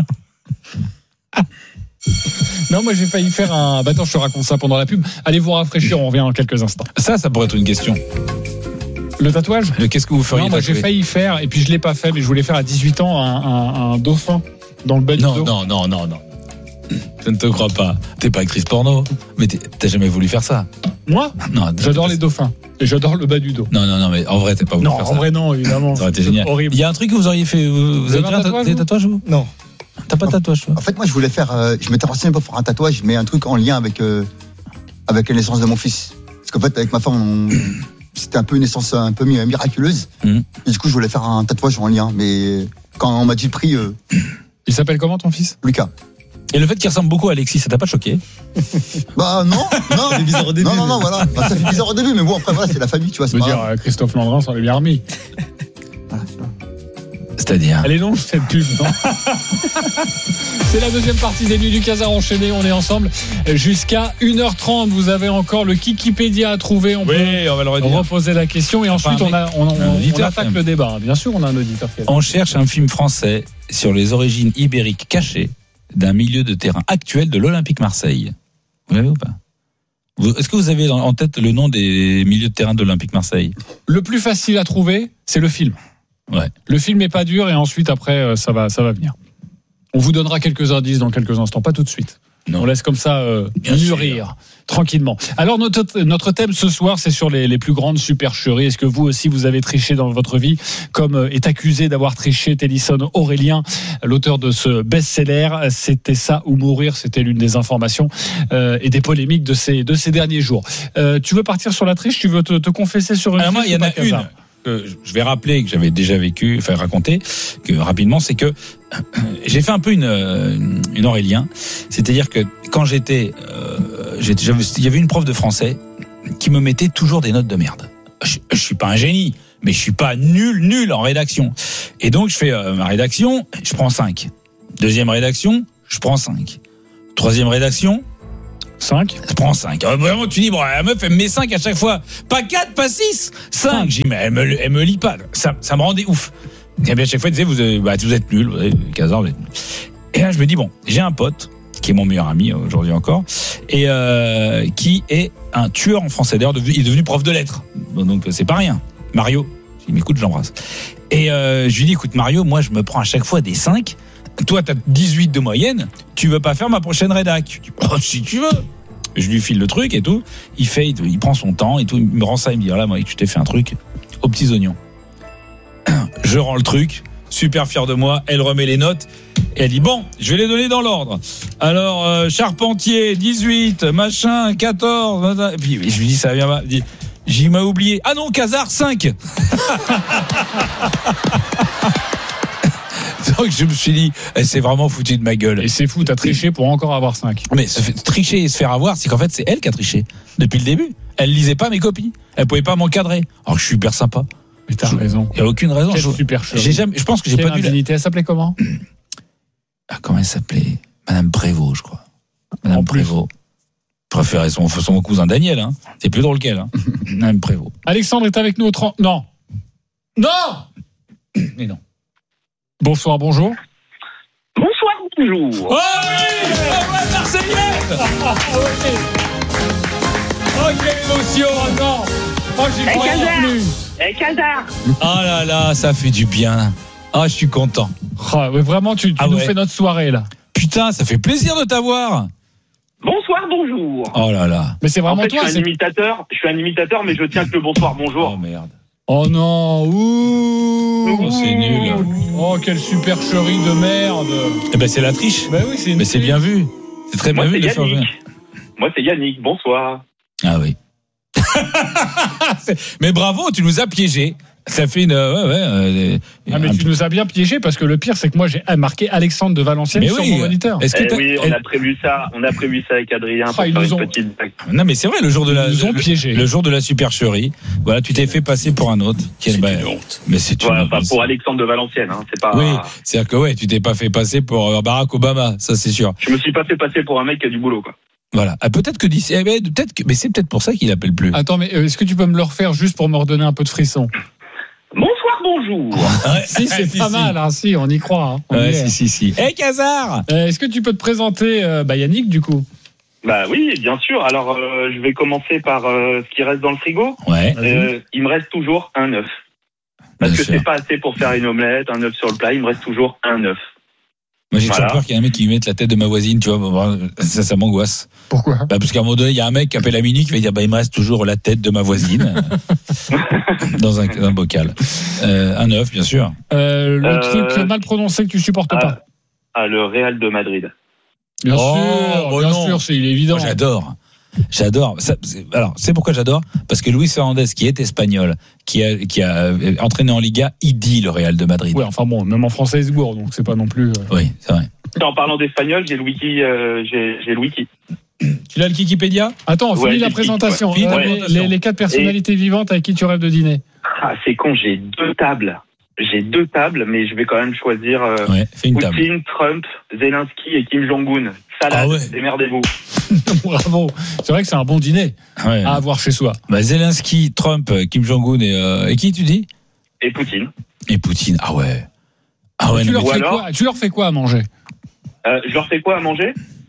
Non, moi j'ai failli faire un. Attends, je te raconte ça pendant la pub. Allez vous rafraîchir, on revient en quelques instants. Ça pourrait être une question. Le tatouage? Qu'est-ce que vous feriez? Non, moi j'ai failli faire, et puis je l'ai pas fait, mais je voulais faire à 18 ans un dauphin dans le bas du dos. Non. Je ne te crois pas. T'es pas actrice porno. Mais t'as jamais voulu faire ça? Moi? Non. J'adore les dauphins. Et j'adore le bas du dos. Non, mais en vrai, t'es pas voulu faire ça. Non, en vrai, non, évidemment. Ça aurait été génial. Horrible. Il y a un truc que vous auriez fait. Vous avez des tatouages, vous? Non. T'as pas de tatouage, toi? En fait, moi, je voulais faire. Je m'étais renseigné pour faire un tatouage, mais un truc en lien avec la naissance de mon fils. Parce qu'en fait, avec ma femme, c'était un peu une naissance un peu miraculeuse. Et du coup, je voulais faire un tatouage en lien. Mais quand on m'a dit le prix. Il s'appelle comment ton fils? Lucas. Et le fait qu'il ressemble beaucoup à Alexis, ça t'a pas choqué? Bah non. Ça fait bizarre au début. Non, voilà. Bah, ça fait bizarre au début, mais bon, après, voilà, c'est la famille, tu vois. Je veux dire, Christophe Landrin s'en est bien remis. C'est-à-dire? Elle est longue, cette pub, non? C'est la deuxième partie des Nuits du Casar enchaînées. On est ensemble jusqu'à 1h30. Vous avez encore le Kikipédia à trouver. On peut reposer la question. Et ensuite, on attaque le débat. Bien sûr, on a un auditeur. On cherche un film français sur les origines ibériques cachées d'un milieu de terrain actuel de l'Olympique Marseille. Vous l'avez ou pas? Est-ce que vous avez en tête le nom des milieux de terrain de l'Olympique Marseille? Le plus facile à trouver, c'est le film. Ouais. Le film est pas dur et ensuite après ça va venir. On vous donnera quelques indices dans quelques instants, pas tout de suite. Non. On laisse comme ça mûrir tranquillement. Alors notre thème ce soir, c'est sur les plus grandes supercheries. Est-ce que vous aussi vous avez triché dans votre vie, comme est accusé d'avoir triché Télisson Aurélien, l'auteur de ce best-seller? C'était ça ou mourir, c'était l'une des informations et des polémiques de ces derniers jours. Tu veux partir sur la triche? Tu veux te confesser sur une triche? Moi, il y en a une. que je vais rappeler, que j'avais déjà raconté, que rapidement, c'est que j'ai fait un peu une Aurélien. C'est-à-dire que quand il y avait une prof de français qui me mettait toujours des notes de merde. Je suis pas un génie, mais je suis pas nul en rédaction. Et donc, je fais ma rédaction, je prends 5. Deuxième rédaction, je prends 5. Troisième rédaction, 5. Je prends 5. Vraiment, tu dis, bon, la meuf, elle me met 5 à chaque fois. Pas 4, pas 6, 5. J'ai dit, mais elle me lit pas. Ça me rendait ouf. Et bien, à chaque fois, elle disait, vous êtes nuls, vous avez 15 ans, vous êtes nuls. Et là, je me dis, bon, j'ai un pote, qui est mon meilleur ami aujourd'hui encore, et qui est un tueur en français. D'ailleurs, il est devenu prof de lettres. Donc, c'est pas rien. Mario, il m'écoute, j'embrasse. Et je lui dis, écoute, Mario, moi, je me prends à chaque fois des 5. Toi, t'as 18 de moyenne, tu veux pas faire ma prochaine rédac? Je dis, oh, si tu veux. Je lui file le truc et tout. Il prend son temps et tout. Il me rend ça, il me dit, là, moi, tu t'es fait un truc aux petits oignons. Je rends le truc, super fier de moi. Elle remet les notes et elle dit, bon, je vais les donner dans l'ordre. Alors, Charpentier, 18, machin, 14. Et puis, je lui dis, ça vient pas. J'y m'a oublié. Ah non, Cazard, 5. Donc je me suis dit, elle s'est vraiment foutue de ma gueule. Et c'est fou, t'as triché pour encore avoir 5. Mais tricher et se faire avoir, c'est qu'en fait c'est elle qui a triché depuis le début. Elle lisait pas mes copies, elle pouvait pas m'encadrer. Alors je suis hyper sympa. Mais t'as raison. Il y a aucune raison. Je pense que j'ai pas dû. Elle s'appelait comment? Comment elle s'appelait? Madame Prévost, je crois. Madame Prévost. Préférait son cousin Daniel. Hein. C'est plus drôle qu'elle. Hein. Madame Prévost. Alexandre est avec nous au 30. Non. Mais non. Bonsoir, bonjour. Bonsoir, bonjour. Oh oui, ouais, Marseillaise. Oh, quelle émotion, non. Oh, j'y crois plus. Cazard. Oh là là, ça fait du bien. Ah, je suis content. Oh, ouais, vraiment, tu nous fais notre soirée, là. Putain, ça fait plaisir de t'avoir. Bonsoir, bonjour. Oh là là. Mais c'est vraiment en fait, toi. Je suis un imitateur, mais je tiens que le bonsoir, bonjour. Oh merde. Oh non, ouh, c'est nul. Oh, quelle supercherie de merde. Eh ben c'est la triche. Bah oui, c'est une mais c'est bien vu. C'est très bien vu de faire. Moi c'est Yannick, bonsoir. Ah oui. Mais bravo, tu nous as piégés. Ça fait une mais tu nous as bien piégés parce que le pire c'est que moi j'ai marqué Alexandre de Valenciennes sur mon moniteur. Oui, on a prévu ça avec Adrien pour faire une petite blague. Non mais c'est vrai, le jour de la supercherie. Voilà, tu t'es fait passer pour un autre. C'est une honte. Mais c'est une honte. Pour Alexandre de Valenciennes, hein, c'est pas. Oui, c'est-à-dire que tu t'es pas fait passer pour Barack Obama, ça c'est sûr. Je me suis pas fait passer pour un mec qui a du boulot, quoi. Voilà. Peut-être que d'ici, mais c'est peut-être pour ça qu'il appelle plus. Attends, mais est-ce que tu peux me le refaire juste pour me redonner un peu de frisson? Bonsoir, bonjour. Si, c'est pas mal, hein, si, on y croit. Hein. Si. Hey, Cazard. Est-ce que tu peux te présenter, Yannick, du coup? Bah oui, bien sûr. Alors, je vais commencer par ce qui reste dans le frigo. Ouais. Il me reste toujours un œuf. Parce que c'est pas assez pour faire une omelette, un œuf sur le plat. Il me reste toujours un œuf. Moi, j'ai toujours peur qu'il y ait un mec qui mette la tête de ma voisine, tu vois. Ça m'angoisse. Pourquoi? Parce qu'à un moment donné, il y a un mec qui appelle à minuit qui va dire, il me reste toujours la tête de ma voisine. dans un bocal. Un œuf, bien sûr. Le truc mal prononcé que tu supportes pas. Le Real de Madrid. Bien sûr, c'est évident. Moi, j'adore. Alors, c'est pourquoi j'adore. Parce que Luis Fernandez, qui est espagnol, qui a entraîné en Liga, il dit le Real de Madrid. Oui, enfin bon, même en français, il se gourde, donc c'est pas non plus. Oui, c'est vrai. En parlant d'espagnol, j'ai le wiki. Tu l'as le Wikipédia? Attends, finis la présentation. Les 4 personnalités vivantes avec qui tu rêves de dîner. C'est con, j'ai 2 tables. Mais je vais quand même choisir Poutine, Trump, Zelensky et Kim Jong-un. Salade, démerdez-vous. Bravo. C'est vrai que c'est un bon dîner à avoir chez soi. Zelensky, Trump, Kim Jong-un et qui tu dis? Et Poutine. Ah ouais. Tu leur fais quoi à manger? Je leur fais quoi à manger?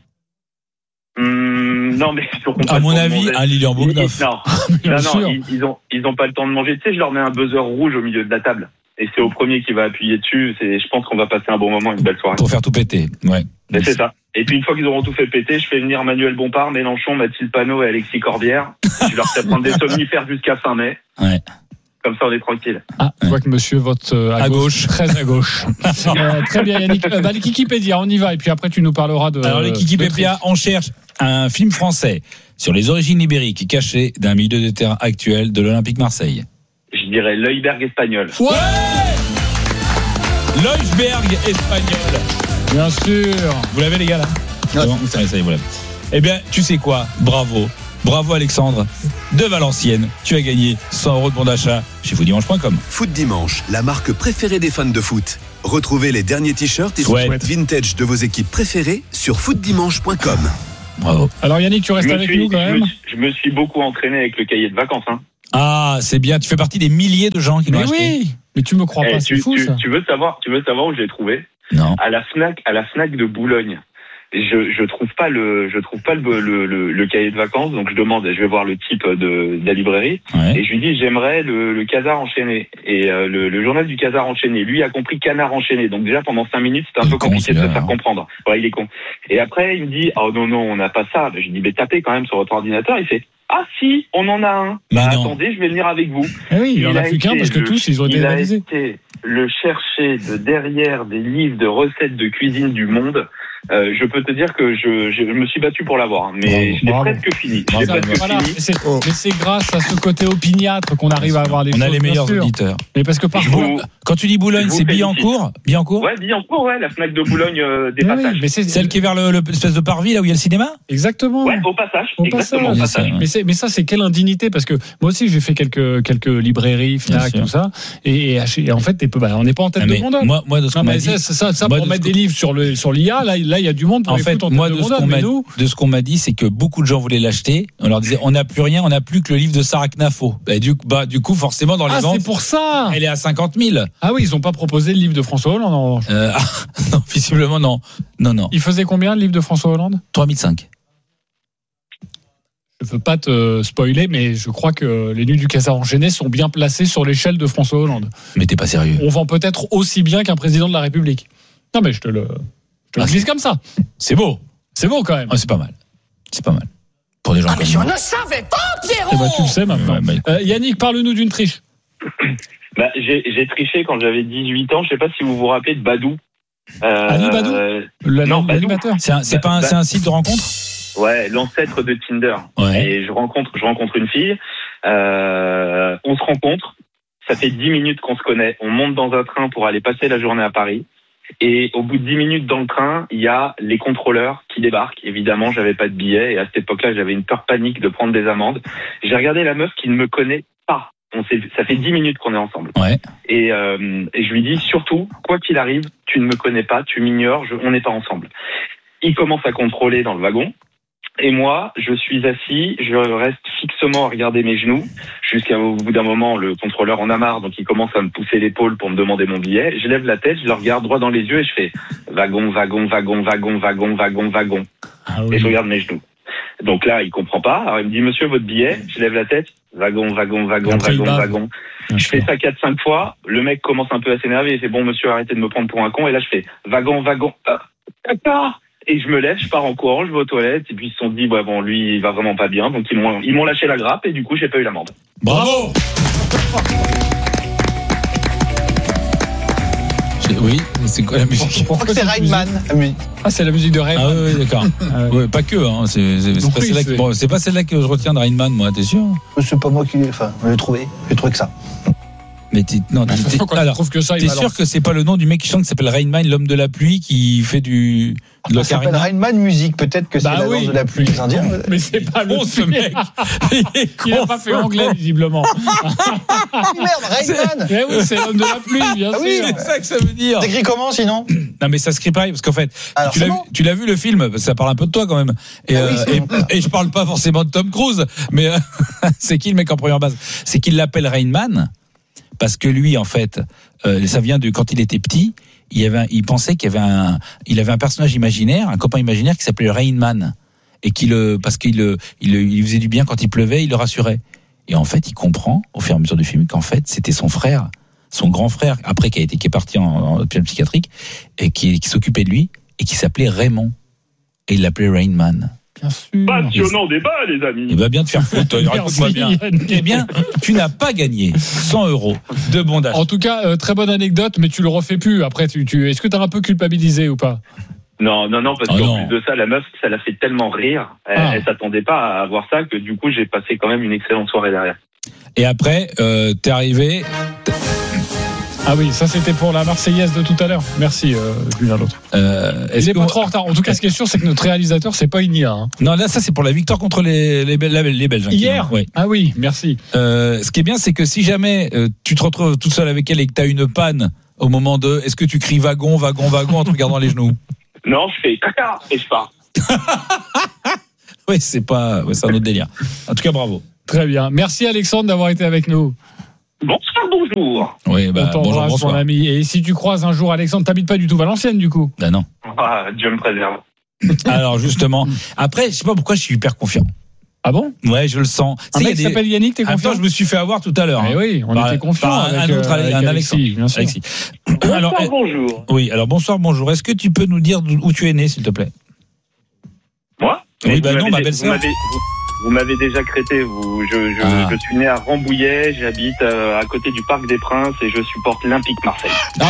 Non, mais à mon avis, un Lilian Boudinoff. Non, ils ont pas le temps de manger. Tu sais, je leur mets un buzzer rouge au milieu de la table. Et c'est au premier qui va appuyer dessus. Je pense qu'on va passer un bon moment, une belle soirée. Pour faire tout péter, ouais. Mais c'est ça. Et puis une fois qu'ils auront tout fait péter, je fais venir Manuel Bompard, Mélenchon, Mathilde Panot et Alexis Corbière. Je leur fais prendre des somnifères jusqu'à fin mai. Ouais. Comme ça, on est tranquille. Je vois que monsieur vote à gauche. Très à gauche. Très bien, Yannick. Le Wikipédia, on y va. Et puis après, tu nous parleras de. Alors, le Wikipédia, on cherche un film français sur les origines ibériques cachées d'un milieu de terrain actuel de l'Olympique Marseille. Je Je dirais l'Heuberg espagnol. Ouais, l'Heuberg espagnol. Bien sûr. Vous l'avez, les gars, là? Ouais, bon, ça y est, vous l'avez. Eh bien, tu sais quoi? Bravo, Alexandre de Valenciennes. Tu as gagné 100 € de bon d'achat chez footdimanche.com. Foot Dimanche, la marque préférée des fans de foot. Retrouvez les derniers t-shirts et sweats vintage de vos équipes préférées sur footdimanche.com. Bravo. Alors Yannick, tu restes avec nous quand même. Je me suis beaucoup entraîné avec le cahier de vacances. Hein. Ah, c'est bien. Tu fais partie des milliers de gens qui l'ont acheté. Oui, mais tu me crois pas, c'est fou ça. Tu veux savoir où je l'ai trouvé? Non. À la Fnac de Boulogne. Je trouve pas le cahier de vacances, donc je vais voir le type de la librairie, et je lui dis j'aimerais le Casar enchaîné, et le journal du Casar enchaîné, lui a compris Canard enchaîné, donc déjà pendant 5 minutes c'était un peu compliqué de se faire comprendre. Ouais, il est con. Et après il me dit oh non on n'a pas ça. Je lui dis mais tapez quand même sur votre ordinateur. Il fait ah si, on en a un. Attendez, je vais venir avec vous. Eh oui, il en a plus qu'un parce que tous ils ont été réalisés. Il a été le chercher de derrière des livres de recettes de cuisine du monde. Je peux te dire que je me suis battu pour l'avoir, mais je l'ai presque fini. Mais c'est grâce à ce côté opiniâtre qu'on arrive à avoir des choses. On a les meilleurs auditeurs. Mais parce que parfois, quand tu dis Boulogne, c'est Billancourt? Ouais, Billancourt, ouais, la Fnac de Boulogne des Passages. Oui, mais c'est celle qui est vers l'espèce de parvis là où il y a le cinéma? Exactement. Ouais, au Passage. Exactement, au Passage. Mais ça, c'est quelle indignité, parce que moi aussi j'ai fait quelques librairies, Fnac, tout ça, et en fait, on n'est pas en tête de monde. Moi, de ce qu'on m'a dit, ça pour mettre des livres sur l'IA, là, il y a du monde pour en fait, moi, de ce qu'on m'a dit, c'est que beaucoup de gens voulaient l'acheter. On leur disait, on n'a plus rien, on n'a plus que le livre de Sarah Knafo. Du coup, forcément, dans les ventes. Ah, c'est pour ça! Elle est à 50 000. Ah oui, ils n'ont pas proposé le livre de François Hollande, non, visiblement, non. Non. Il faisait combien, le livre de François Hollande? 3005. Je veux pas te spoiler, mais je crois que les Nuits du Casar enchaîné sont bien placés sur l'échelle de François Hollande. Mais t'es pas sérieux. On vend peut-être aussi bien qu'un président de la République. Non, mais je te le glisse comme ça. C'est beau. C'est beau quand même. C'est pas mal. Pour des gens comme mais je moi. ne savais pas, Pierrot. Eh ben, tu le sais maintenant. Yannick, parle-nous d'une triche. J'ai triché quand j'avais 18 ans. Je sais pas si vous vous rappelez de Badou. Ali Badou l'animateur. C'est un site de rencontre? Ouais, l'ancêtre de Tinder. Ouais. Et je rencontre une fille. On se rencontre. Ça fait 10 minutes qu'on se connaît. On monte dans un train pour aller passer la journée à Paris. Et au bout de 10 minutes dans le train, il y a les contrôleurs qui débarquent. Évidemment, j'avais pas de billet. Et à cette époque-là, j'avais une peur panique de prendre des amendes. J'ai regardé la meuf qui ne me connaît pas. Ça fait 10 minutes qu'on est ensemble. Ouais. Et je lui dis, surtout, quoi qu'il arrive, tu ne me connais pas, tu m'ignores, on n'est pas ensemble. Il commence à contrôler dans le wagon. Et moi, je suis assis, je reste fixement à regarder mes genoux, jusqu'au bout d'un moment, le contrôleur en a marre, donc il commence à me pousser l'épaule pour me demander mon billet. Je lève la tête, je le regarde droit dans les yeux et je fais wagon, wagon, wagon, wagon, wagon, wagon, wagon. Ah oui. Et je regarde mes genoux. Donc là, il comprend pas. Alors il me dit, monsieur, votre billet. Je lève la tête, wagon, wagon, wagon, wagon, wagon. Je fais ça 4-5 fois. Le mec commence un peu à s'énerver. Il fait, bon, monsieur, arrêtez de me prendre pour un con. Et là, je fais wagon, wagon. D'accord. Et je me lève, je pars en courant, je vais aux toilettes, et puis ils se sont dit, bah bon, lui, il va vraiment pas bien, donc ils m'ont lâché la grappe, et du coup, j'ai pas eu l'amende. Bravo! Oui, c'est quoi la musique? Je crois que c'est Rainman. Ah, c'est la musique de Rainman. Ah oui, d'accord. Ouais, pas que, hein. C'est pas celle-là que je retiens de Rainman, moi, t'es sûr? C'est pas moi qui l'ai trouvé. J'ai trouvé que ça. Mais t'es sûr que c'est pas le nom du mec qui chante qui s'appelle Rainman, l'homme de la pluie, qui fait de ça s'appelle Rainman Musique, peut-être que c'est la danse de la pluie des Indiens. Mais c'est pas bon ce mec. Il a pas fait anglais visiblement. Merde, Rainman. Mais oui, c'est l'homme de la pluie, bien sûr. Oui, c'est ça que ça veut dire. T'écris comment sinon? Non mais ça se crie pareil parce qu'en fait, tu l'as vu le film, parce que ça parle un peu de toi quand même. Et je parle pas forcément de Tom Cruise, mais c'est qui le mec en première base? C'est qu'il l'appelle Rainman. Parce que lui, en fait, ça vient de quand il était petit. Il pensait qu'il avait un personnage imaginaire, un copain imaginaire qui s'appelait Rainman, et parce qu'il faisait du bien quand il pleuvait, il le rassurait. Et en fait, il comprend au fur et à mesure du film qu'en fait, c'était son frère, son grand frère, après qui est parti en hôpital psychiatrique et qui s'occupait de lui et qui s'appelait Raymond. Et il l'appelait Rainman. Bien sûr. Passionnant débat, les amis. Il va bien te faire foutre. Raconte-moi bien. Eh bien, tu n'as pas gagné 100 € de bon d'achat. En tout cas, très bonne anecdote, mais tu le refais plus. Après, est-ce que tu as un peu culpabilisé ou pas? Non, parce qu'en plus de ça, la meuf, ça l'a fait tellement rire. Elle s'attendait pas à voir ça que du coup, j'ai passé quand même une excellente soirée derrière. Et après, t'es arrivé. Ah oui, ça c'était pour la Marseillaise de tout à l'heure. Merci, l'un l'autre. Il est pas trop en retard. En tout cas, ce qui est sûr, c'est que notre réalisateur, c'est pas une IA. Hein. Non, là, ça c'est pour la victoire contre les Belges. Hier. Oui. Ah oui, merci. Ce qui est bien, c'est que si jamais tu te retrouves toute seule avec elle et que t'as une panne au moment de, est-ce que tu cries wagon en te regardant les genoux? Non, je fais caca et je pars. Oui, c'est un autre délire. En tout cas, bravo. Très bien. Merci Alexandre d'avoir été avec nous. Bonsoir, bonjour. Oui, on t'embrasse, bonjour, mon ami. Et si tu croises un jour Alexandre, t'habites pas du tout Valenciennes, du coup? Ben non. Ah, Dieu me préserve. Alors, justement. Après, je sais pas pourquoi je suis hyper confiant. Ah bon? Ouais, je le sens. Un mec qui s'appelle Yannick, t'es confiant? Attends, je me suis fait avoir tout à l'heure. Mais oui, on était confiants avec un Alexis, bien sûr. Alexis. Bonsoir, bonjour. Oui, alors bonsoir, bonjour. Est-ce que tu peux nous dire où tu es né, s'il te plaît? Moi? Oui, non, ma belle-sœur. Vous m'avez déjà crété. Je suis né à Rambouillet, j'habite à côté du Parc des Princes et je supporte l'Olympique Marseille.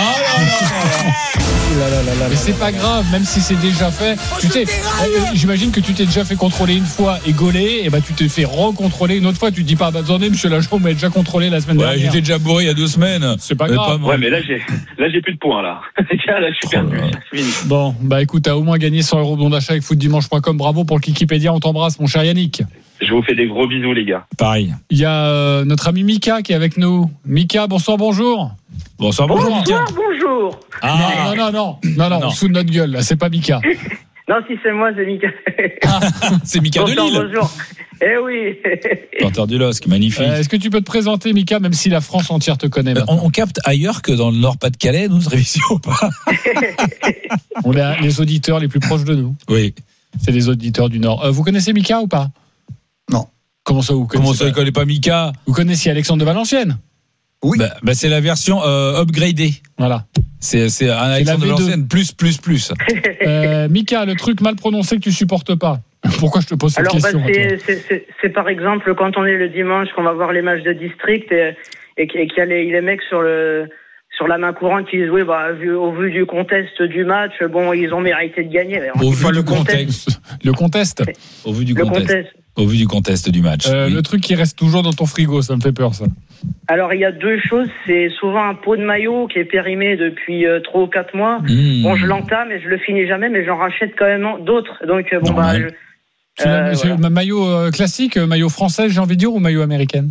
Mais c'est pas grave, même si c'est déjà fait. Tu sais, j'imagine que tu t'es déjà fait contrôler une fois et gaulé, et tu t'es fait recontrôler une autre fois. Tu te dis pas, attendez, monsieur Lachaud m'a déjà contrôlé la semaine dernière. J'étais déjà bourré il y a 2 semaines. C'est pas grave. Ouais, mais là j'ai plus de points là. Là, je suis perdu. Bon, écoute, t'as au moins gagné 100 € de bon d'achat avec footdimanche.com. Bravo pour le Wikipédia. On t'embrasse, mon cher Yannick. Je vous fais des gros bisous, les gars. Pareil. Il y a notre ami Mika qui est avec nous. Mika, bonsoir, bonjour. Bonsoir, Mika. Bonjour. Ah, non, on se fout de notre gueule, là. C'est pas Mika. Non, si c'est moi, c'est Mika. C'est Mika de Lille. Bonjour. Eh oui. Porteur du LOSC, magnifique. Est-ce que tu peux te présenter, Mika, même si la France entière te connaît on capte ailleurs que dans le Nord-Pas-de-Calais, nous, notre émission ou pas? On a les auditeurs les plus proches de nous. Oui. C'est les auditeurs du Nord. Vous connaissez Mika ou pas? Non. Comment ça, vous connaissez? Comment ça, il connaît pas Mika? Vous connaissiez Alexandre de Valenciennes? Oui. C'est la version upgradée. Voilà. C'est un Alexandre de Valenciennes plus. Mika, le truc mal prononcé que tu supportes pas. Pourquoi je te pose cette question? C'est par exemple quand on est le dimanche, qu'on va voir les matchs de district et qu'il y a les mecs sur la main courante qui disent oui, au vu du contexte du match, bon, ils ont mérité de gagner. Au vu du contexte. Le contexte. Au vu du contexte. Au vu du contexte du match. Oui. Le truc qui reste toujours dans ton frigo, ça me fait peur, ça. Alors, il y a 2 choses. C'est souvent un pot de maillot qui est périmé depuis 3 ou 4 mois. Bon, je l'entame et je le finis jamais, mais j'en rachète quand même d'autres. Donc, c'est maillot classique, maillot français, j'ai envie de dire, ou maillot américaine?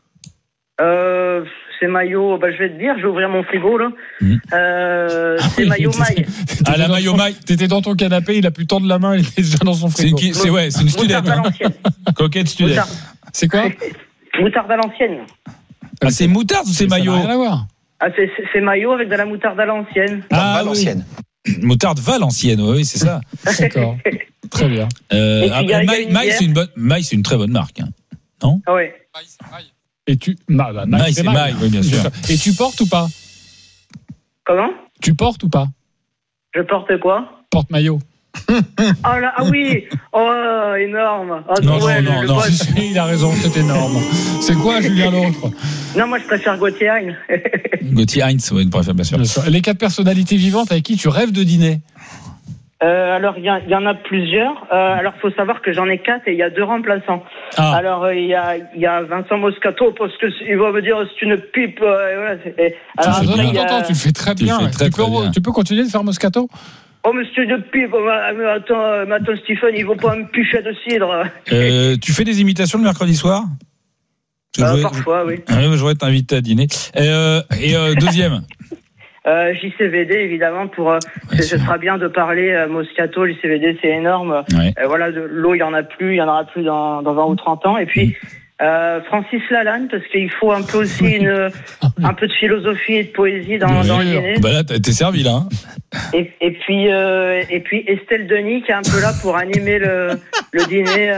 C'est maillot, je vais te dire, je vais ouvrir mon frigo là. C'est maillot maille. La maillot maille. T'étais dans ton canapé, il a pu tendre la main, il était déjà dans son frigo. C'est une studette. Coquette studette. C'est quoi? Moutarde à l'ancienne. Ah, c'est moutarde ou c'est maillot? Ça n'a rien à voir. Ah, c'est maillot avec de la moutarde à l'ancienne. Valencienne. Oui. Moutarde Valencienne, oui, c'est ça. D'accord. Très bien. Maille, c'est une très bonne marque. Hein. Non? Ah ouais. Et tu. Maille, c'est Maille, oui, bien sûr. Et tu portes ou pas? Comment? Tu portes ou pas? Je porte quoi? Porte-maillot. Ah oui. Oh, énorme. Oh, non. Il a raison, c'est énorme. C'est quoi, Julien, l'autre? Non, moi, je préfère Gauthier Heinz. Gauthier Heinz, oui, une préfère, bien sûr. Les 4 personnalités vivantes avec qui tu rêves de dîner? Alors, il y en a plusieurs. Alors, faut savoir que j'en ai 4 et il y a 2 remplaçants. Alors, il y a Vincent Moscato parce que il va me dire c'est une pipe. Voilà, tu le fais très bien. Tu peux continuer de faire Moscato? Oh, monsieur de pipe. Attends, Stephen, il vaut pas un pichet de cidre. Tu fais des imitations le mercredi soir? Parfois, oui. Je voudrais t'inviter à dîner. Deuxième. JCVD évidemment ce sera bien de parler Moscato. JCVD c'est énorme. Ouais. Voilà, de l'eau il y en aura plus dans 20 ou 30 ans. Et puis Francis Lalanne parce qu'il faut un peu aussi un peu de philosophie et de poésie dans le dîner. Là t'es servi là. Et puis Estelle Denis qui est un peu là pour animer le dîner.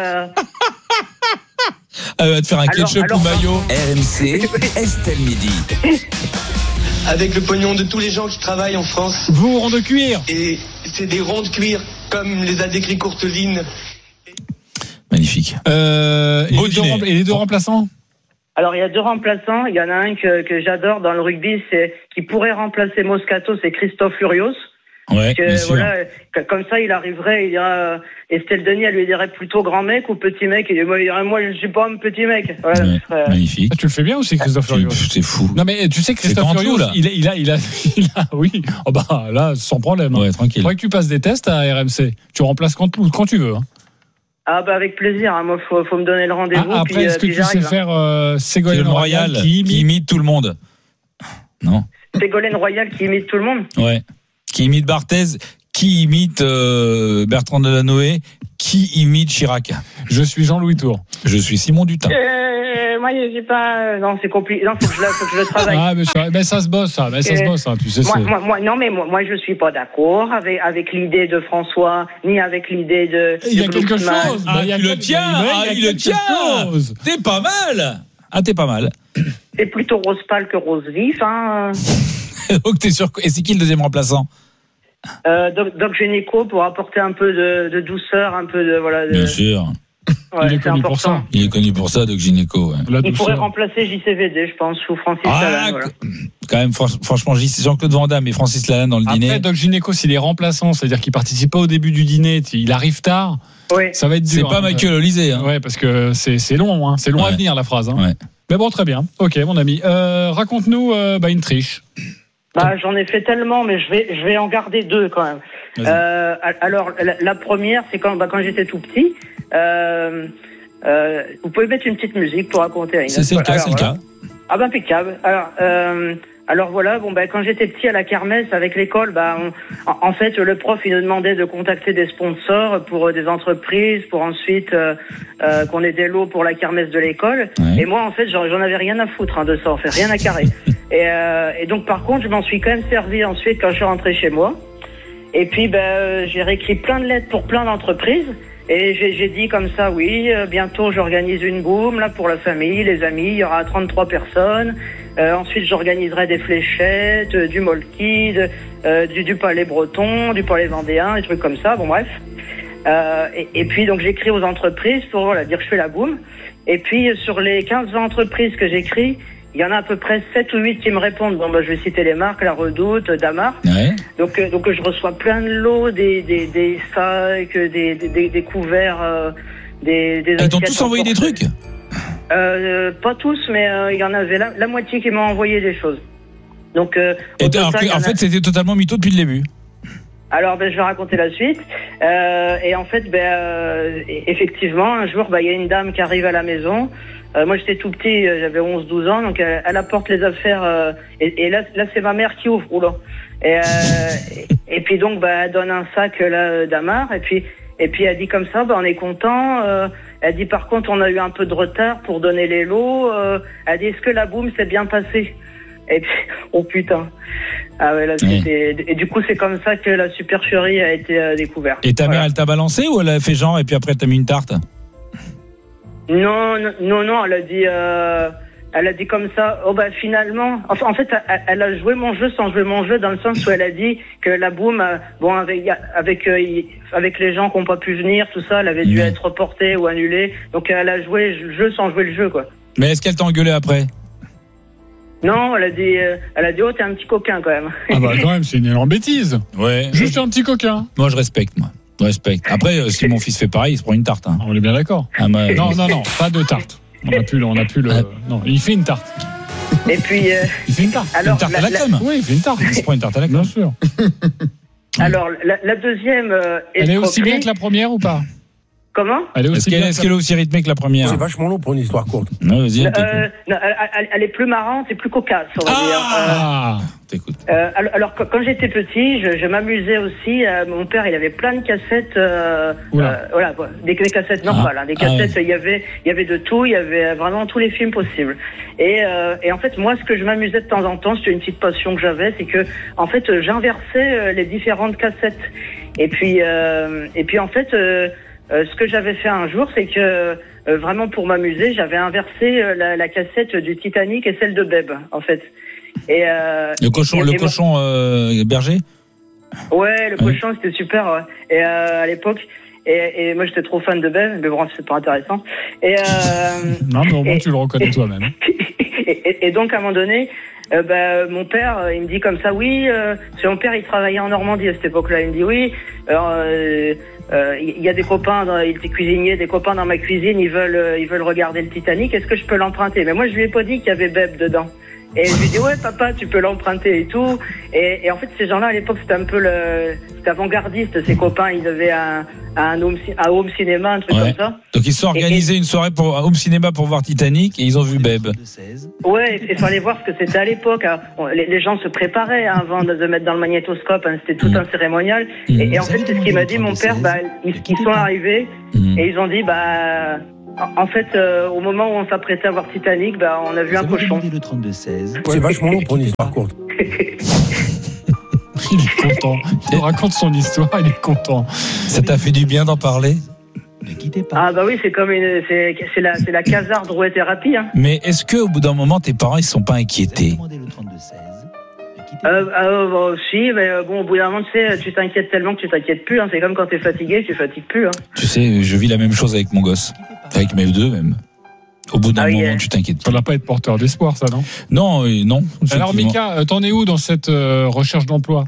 Elle va te faire un ketchup ou maillot. RMC Estelle Midi. Avec le pognon de tous les gens qui travaillent en France. Vous, ronds de cuir. Et c'est des ronds de cuir, comme les a décrit Courteline. Magnifique. Et les 2 remplaçants? Alors, il y a 2 remplaçants. Il y en a un que j'adore dans le rugby, qui pourrait remplacer Moscato, c'est Christophe Furios. Ouais, bien sûr. Voilà, comme ça, il arriverait, il dirait, Estelle Denis, elle lui dirait plutôt grand mec ou petit mec. Il dirait, moi, je suis pas un petit mec. Voilà, ouais, magnifique. Ah, tu le fais bien aussi, Christophe Furios. C'est fou. Non, mais tu sais, Christophe Furios, il a, oui. Oh, bah, là, sans problème. Ouais, tranquille. Il faudrait que tu passes des tests à RMC. Tu remplaces quand tu veux. Hein. Ah, bah, avec plaisir. Hein. Moi, faut me donner le rendez-vous. Après, est-ce que tu sais faire Ségolène Royal qui imite tout le monde? Non. Ségolène Royal qui imite tout le monde? Ouais. Qui imite Barthez, qui imite Bertrand Delanoë, qui imite Chirac. Je suis Jean-Louis Tour. Je suis Simon Dutin. Moi, je sais pas. Non, c'est compliqué. Non, faut que je le travaille. Ah, mais ça se bosse, ça. Mais ça se bosse, hein, tu sais. Moi, je suis pas d'accord avec l'idée de François, ni avec l'idée de. Il y a quelque chose. Il le tient. T'es pas mal. Ah, t'es pas mal. C'est plutôt rose pâle que rose vif, hein. Donc t'es sûr. Et c'est qui le deuxième remplaçant? Doc Gynéco pour apporter un peu de douceur, un peu de voilà. Bien sûr. Ouais, il est connu pour ça. Il est connu pour ça, Doc Gynéco. Ouais. Il pourrait remplacer JCVD, je pense, ou Francis Lalanne. Voilà. Quand même, franchement, Jean-Claude Van Damme et Francis Lalanne dans le dîner. Après, Doc Gynéco, s'il est remplaçant, c'est-à-dire qu'il participe pas au début du dîner, il arrive tard. Oui. Ça va être dur. C'est pas Michael Olysée. Hein. Ouais, parce que c'est long, hein. C'est long à venir la phrase. Hein. Ouais. Mais bon, très bien. Ok, mon ami. Raconte-nous une triche. J'en ai fait tellement, mais je vais en garder deux quand même. Alors, la première, c'est quand j'étais tout petit. Vous pouvez mettre une petite musique pour raconter. C'est le cas. Ah ben impeccable. Alors voilà, quand j'étais petit à la kermesse avec l'école, en fait le prof il nous demandait de contacter des sponsors pour des entreprises, pour ensuite qu'on ait des lots pour la kermesse de l'école. Ouais. Et moi en fait j'en avais rien à foutre de ça, en fait rien à carrer. et donc par contre je m'en suis quand même servi ensuite quand je suis rentré chez moi. Et puis j'ai réécrit plein de lettres pour plein d'entreprises. Et j'ai dit comme ça, oui, bientôt j'organise une boum là pour la famille, les amis, il y aura 33 personnes. Ensuite j'organiserai des fléchettes, du molki, du palais breton, du palais vendéen, des trucs comme ça, bon bref. Et puis donc j'écris aux entreprises pour dire que je fais la boum. Et puis sur les 15-20 entreprises que j'écris, il y en a à peu près 7 ou 8 qui me répondent. Bon, je vais citer les marques, La Redoute, Damar. Ouais. Donc je reçois plein de lots, des sacs, des couverts, des Ils t'ont tous envoyé des trucs? Pas tous, mais il y en avait la moitié qui m'ont envoyé des choses. Donc, en fait, c'était totalement mytho depuis le début. Alors, je vais raconter la suite. Et en fait, effectivement, un jour, il y a une dame qui arrive à la maison. Moi, j'étais tout petit, j'avais 11-12 ans, donc elle apporte les affaires. Et là, c'est ma mère qui ouvre. Oula. Et puis donc, elle donne un sac là d'Amar. Et puis elle dit comme ça, on est content. Elle dit par contre, on a eu un peu de retard pour donner les lots. Elle dit, est-ce que la boum s'est bien passée? Et puis, oh putain. Ah ouais, là, c'était. Et du coup, c'est comme ça que la supercherie a été découverte. Et ta mère, elle t'a balancé ou elle a fait genre et puis après elle t'a mis une tarte? Non, elle a dit comme ça. Finalement, en fait, elle a joué mon jeu sans jouer mon jeu, dans le sens où elle a dit que la boum, avec les gens qui n'ont pas pu venir, tout ça, elle avait dû être reportée ou annulée. Donc elle a joué le jeu sans jouer le jeu, quoi. Mais est-ce qu'elle t'a engueulé après? Non, elle a dit, oh, t'es un petit coquin quand même. Ah quand même, c'est une énorme bêtise. Ouais. Juste un petit coquin. Moi, je respecte, moi. Je respecte. Après, si mon fils fait pareil, il se prend une tarte. Hein. On est bien d'accord. Non, pas de tarte. On a plus le. Non, il fait une tarte. Et puis. Il fait une tarte. Alors, une tarte à la crème. Oui, il fait une tarte. Il se prend une tarte à la crème. Bien sûr. Alors, la deuxième. Elle est aussi bien que la première ou pas? Comment? Est-ce qu'elle est aussi rythmée que la première? C'est vachement long pour une histoire courte. Non, vas-y. Elle est plus marrante et plus cocasse, on va dire. T'écoutes. Alors, quand j'étais petit, je m'amusais aussi. Mon père, il avait plein de cassettes. Des cassettes normales. Des cassettes, il y avait de tout. Il y avait vraiment tous les films possibles. Et en fait, moi, ce que je m'amusais de temps en temps, c'était une petite passion que j'avais, c'est que, en fait, j'inversais les différentes cassettes. Et puis en fait. Ce que j'avais fait un jour, c'est que vraiment pour m'amuser, j'avais inversé la cassette du Titanic et celle de Beb, en fait. Et le cochon berger. Ouais, le cochon, c'était super. Ouais. Et à l'époque, Et moi, j'étais trop fan de Bev, mais bon, c'est pas intéressant. Non, mais au moins, tu le reconnais toi-même. Et donc, à un moment donné, mon père, il me dit comme ça, oui, parce que mon père, il travaillait en Normandie à cette époque-là. Il me dit, oui, il y a des copains, il était cuisinier, des copains dans ma cuisine, ils veulent regarder le Titanic, est-ce que je peux l'emprunter? Mais moi, je lui ai pas dit qu'il y avait Beb dedans. Et je lui ai dit, ouais, papa, tu peux l'emprunter et tout. Et en fait, ces gens-là, à l'époque, c'était un peu c'était avant-gardiste. Ses copains, ils avaient un home cinéma, un truc comme ça. Donc, ils se sont organisés une soirée pour un home cinéma pour voir Titanic et ils ont vu Beb. Ouais, il fallait voir ce que c'était à l'époque. Les gens se préparaient avant de mettre dans le magnétoscope. C'était tout un cérémonial. Et en fait, c'est ce qu'il m'a dit, mon père. Ils sont arrivés et ils ont dit, en fait, au moment où on s'apprêtait à voir Titanic, on a vu un cochon. Le 32-16. C'est vachement long pour une histoire courte. Il est content. Il raconte son histoire, il est content. Ça t'a fait du bien d'en parler? Ne quittez pas. Ah bah oui, c'est comme c'est la casarde rouet-thérapie. Hein. Mais est-ce que au bout d'un moment, tes parents ils sont pas inquiétés? Si, mais bon, au bout d'un moment, tu t'inquiètes tellement que tu t'inquiètes plus. Hein. C'est comme quand t'es fatigué, tu fatigues plus. Hein. Tu sais, je vis la même chose avec mon gosse, avec mes deux même. Au bout d'un moment, tu t'inquiètes. Ça ne va pas être porteur d'espoir, ça, non? Non. Alors, Mika, t'en es où dans cette recherche d'emploi?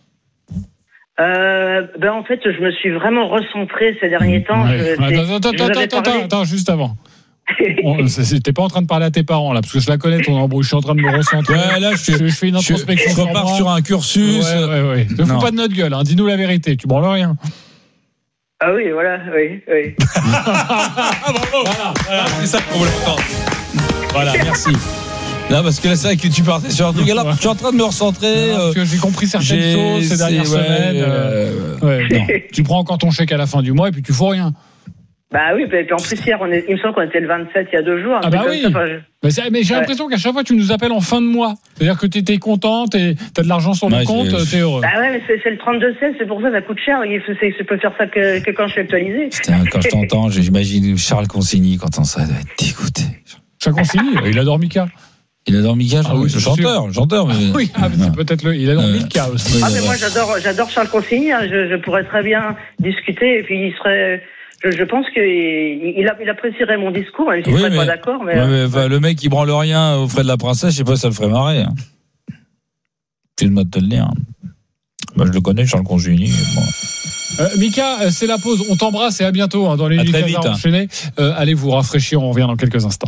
En fait, je me suis vraiment recentré ces derniers temps. Attends, juste avant. T'es pas en train de parler à tes parents là, parce que je la connais ton embrouille. Je suis en train de me recentrer. Ouais, là, je fais une introspection. Je repars sur un cursus. Ouais. Ne fous pas de notre gueule. Hein. Dis-nous la vérité. Tu branles rien. Ah oui, voilà, oui. Bravo. Voilà, c'est ça qu'on voulait entendre. Voilà, merci. Non, parce que là, c'est vrai que tu partais sur un truc. Alors, je suis en train de me recentrer. Parce que j'ai compris certaines choses ces dernières semaines. Non. Tu prends encore ton chèque à la fin du mois et puis tu fous rien. Bah oui, et puis en plus hier, il me semble qu'on était le 27 il y a 2 jours. Ah bah oui. Mais j'ai l'impression qu'à chaque fois tu nous appelles en fin de mois. C'est-à-dire que t'es content, t'as de l'argent sur le compte, t'es heureux. Bah ouais, mais c'est le 32-16, c'est pour ça coûte cher. Je peux faire ça que quand je suis actualisé. Putain, quand je t'entends, j'imagine Charles Consigny quand on ça doit être dégoûté. Charles Consigny, il adore Mika. Il adore Mika, oui, chanteur. Mais... Oui, c'est peut-être il adore Mika aussi. Mais moi j'adore Charles Consigny. Hein. Je pourrais très bien discuter et puis il serait. Je pense qu'il apprécierait mon discours, même s'il ne serait pas d'accord. Mais le mec qui branle rien aux frais de la princesse, je sais pas si ça le ferait marrer. Hein. Excuse-moi de te le dire. Moi, je le connais, Charles Consigny. Bon. Mika, c'est la pause. On t'embrasse et à bientôt dans les Nuits enchaînées. Allez vous rafraîchir, on revient dans quelques instants.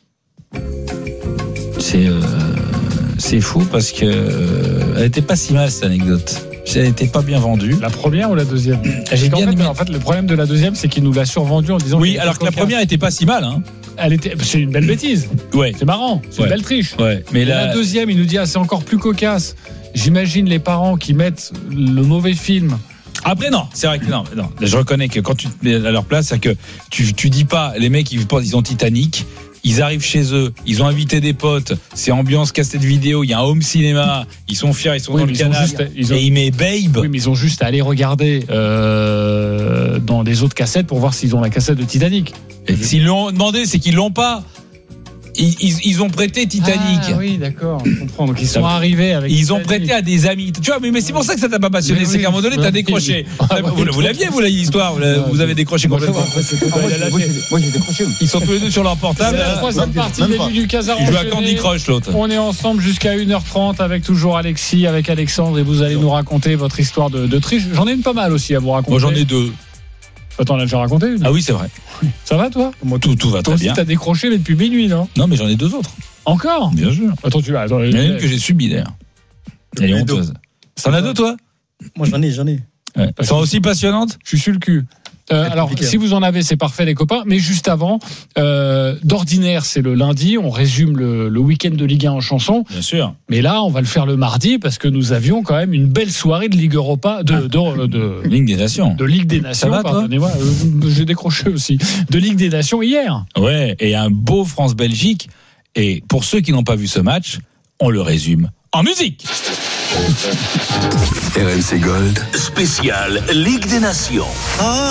C'est fou parce que elle était pas si mal cette anecdote. Elle n'était pas bien vendue. La première ou la deuxième? J'ai bien aimé. En fait, le problème de la deuxième, c'est qu'il nous l'a survendue en disant. Oui, alors que la première était pas si mal. Hein. C'est une belle bêtise. Ouais. C'est marrant. C'est une belle triche. Ouais. Mais la deuxième, il nous dit c'est encore plus cocasse. J'imagine les parents qui mettent le mauvais film. Après non, c'est vrai que non. Je reconnais que quand tu te mets à leur place, c'est que tu dis pas les mecs ils ont Titanic. Ils arrivent chez eux, ils ont invité des potes, c'est ambiance cassette vidéo, il y a un home cinéma, ils sont fiers, ils sont dans le canal, et ils mettent Babe. Oui, mais ils ont juste à aller regarder dans les autres cassettes pour voir s'ils ont la cassette de Titanic. Et s'ils l'ont demandé, c'est qu'ils l'ont pas. Ils ont prêté Titanic. Ah oui, d'accord, je comprends. Donc ils sont arrivés avec. Ils ont prêté à des amis. Tu vois, mais c'est pour ça que ça t'a pas passionné. C'est qu'à un moment donné, t'as décroché. Vous l'aviez, vous l'histoire. Vous avez décroché complètement. Moi, j'ai décroché. Ils sont tous les deux sur leur portable. C'est la troisième partie du Casar. Ils jouent à Candy Crush, l'autre. On est ensemble jusqu'à 1h30 avec toujours Alexis, avec Alexandre, et vous allez nous raconter votre histoire de triche. J'en ai une pas mal aussi à vous raconter. Moi, j'en ai 2. Attends, on l'a déjà raconté une. Ah oui, c'est vrai. Ça va, toi? Moi, tout va très bien. Toi aussi, t'as décroché, mais depuis minuit, non? Non, mais j'en ai 2 autres. Encore? Bien sûr. Attends, il y en a une que j'ai subie, d'ailleurs. Elle est honteuse. T'en as 2, toi? Moi, j'en ai. Ouais. Elles sont aussi passionnantes? Je suis sur le cul. Alors, si vous en avez, c'est parfait, les copains. Mais juste avant, d'ordinaire, c'est le lundi. On résume le week-end de Ligue 1 en chanson. Bien sûr. Mais là, on va le faire le mardi parce que nous avions quand même une belle soirée de Ligue Europa, de Ligue des Nations. De Ligue des Nations. Ça va, pardonnez-moi. J'ai décroché aussi. De Ligue des Nations hier. Ouais. Et un beau France-Belgique. Et pour ceux qui n'ont pas vu ce match, on le résume en musique. RMC Gold spécial Ligue des Nations.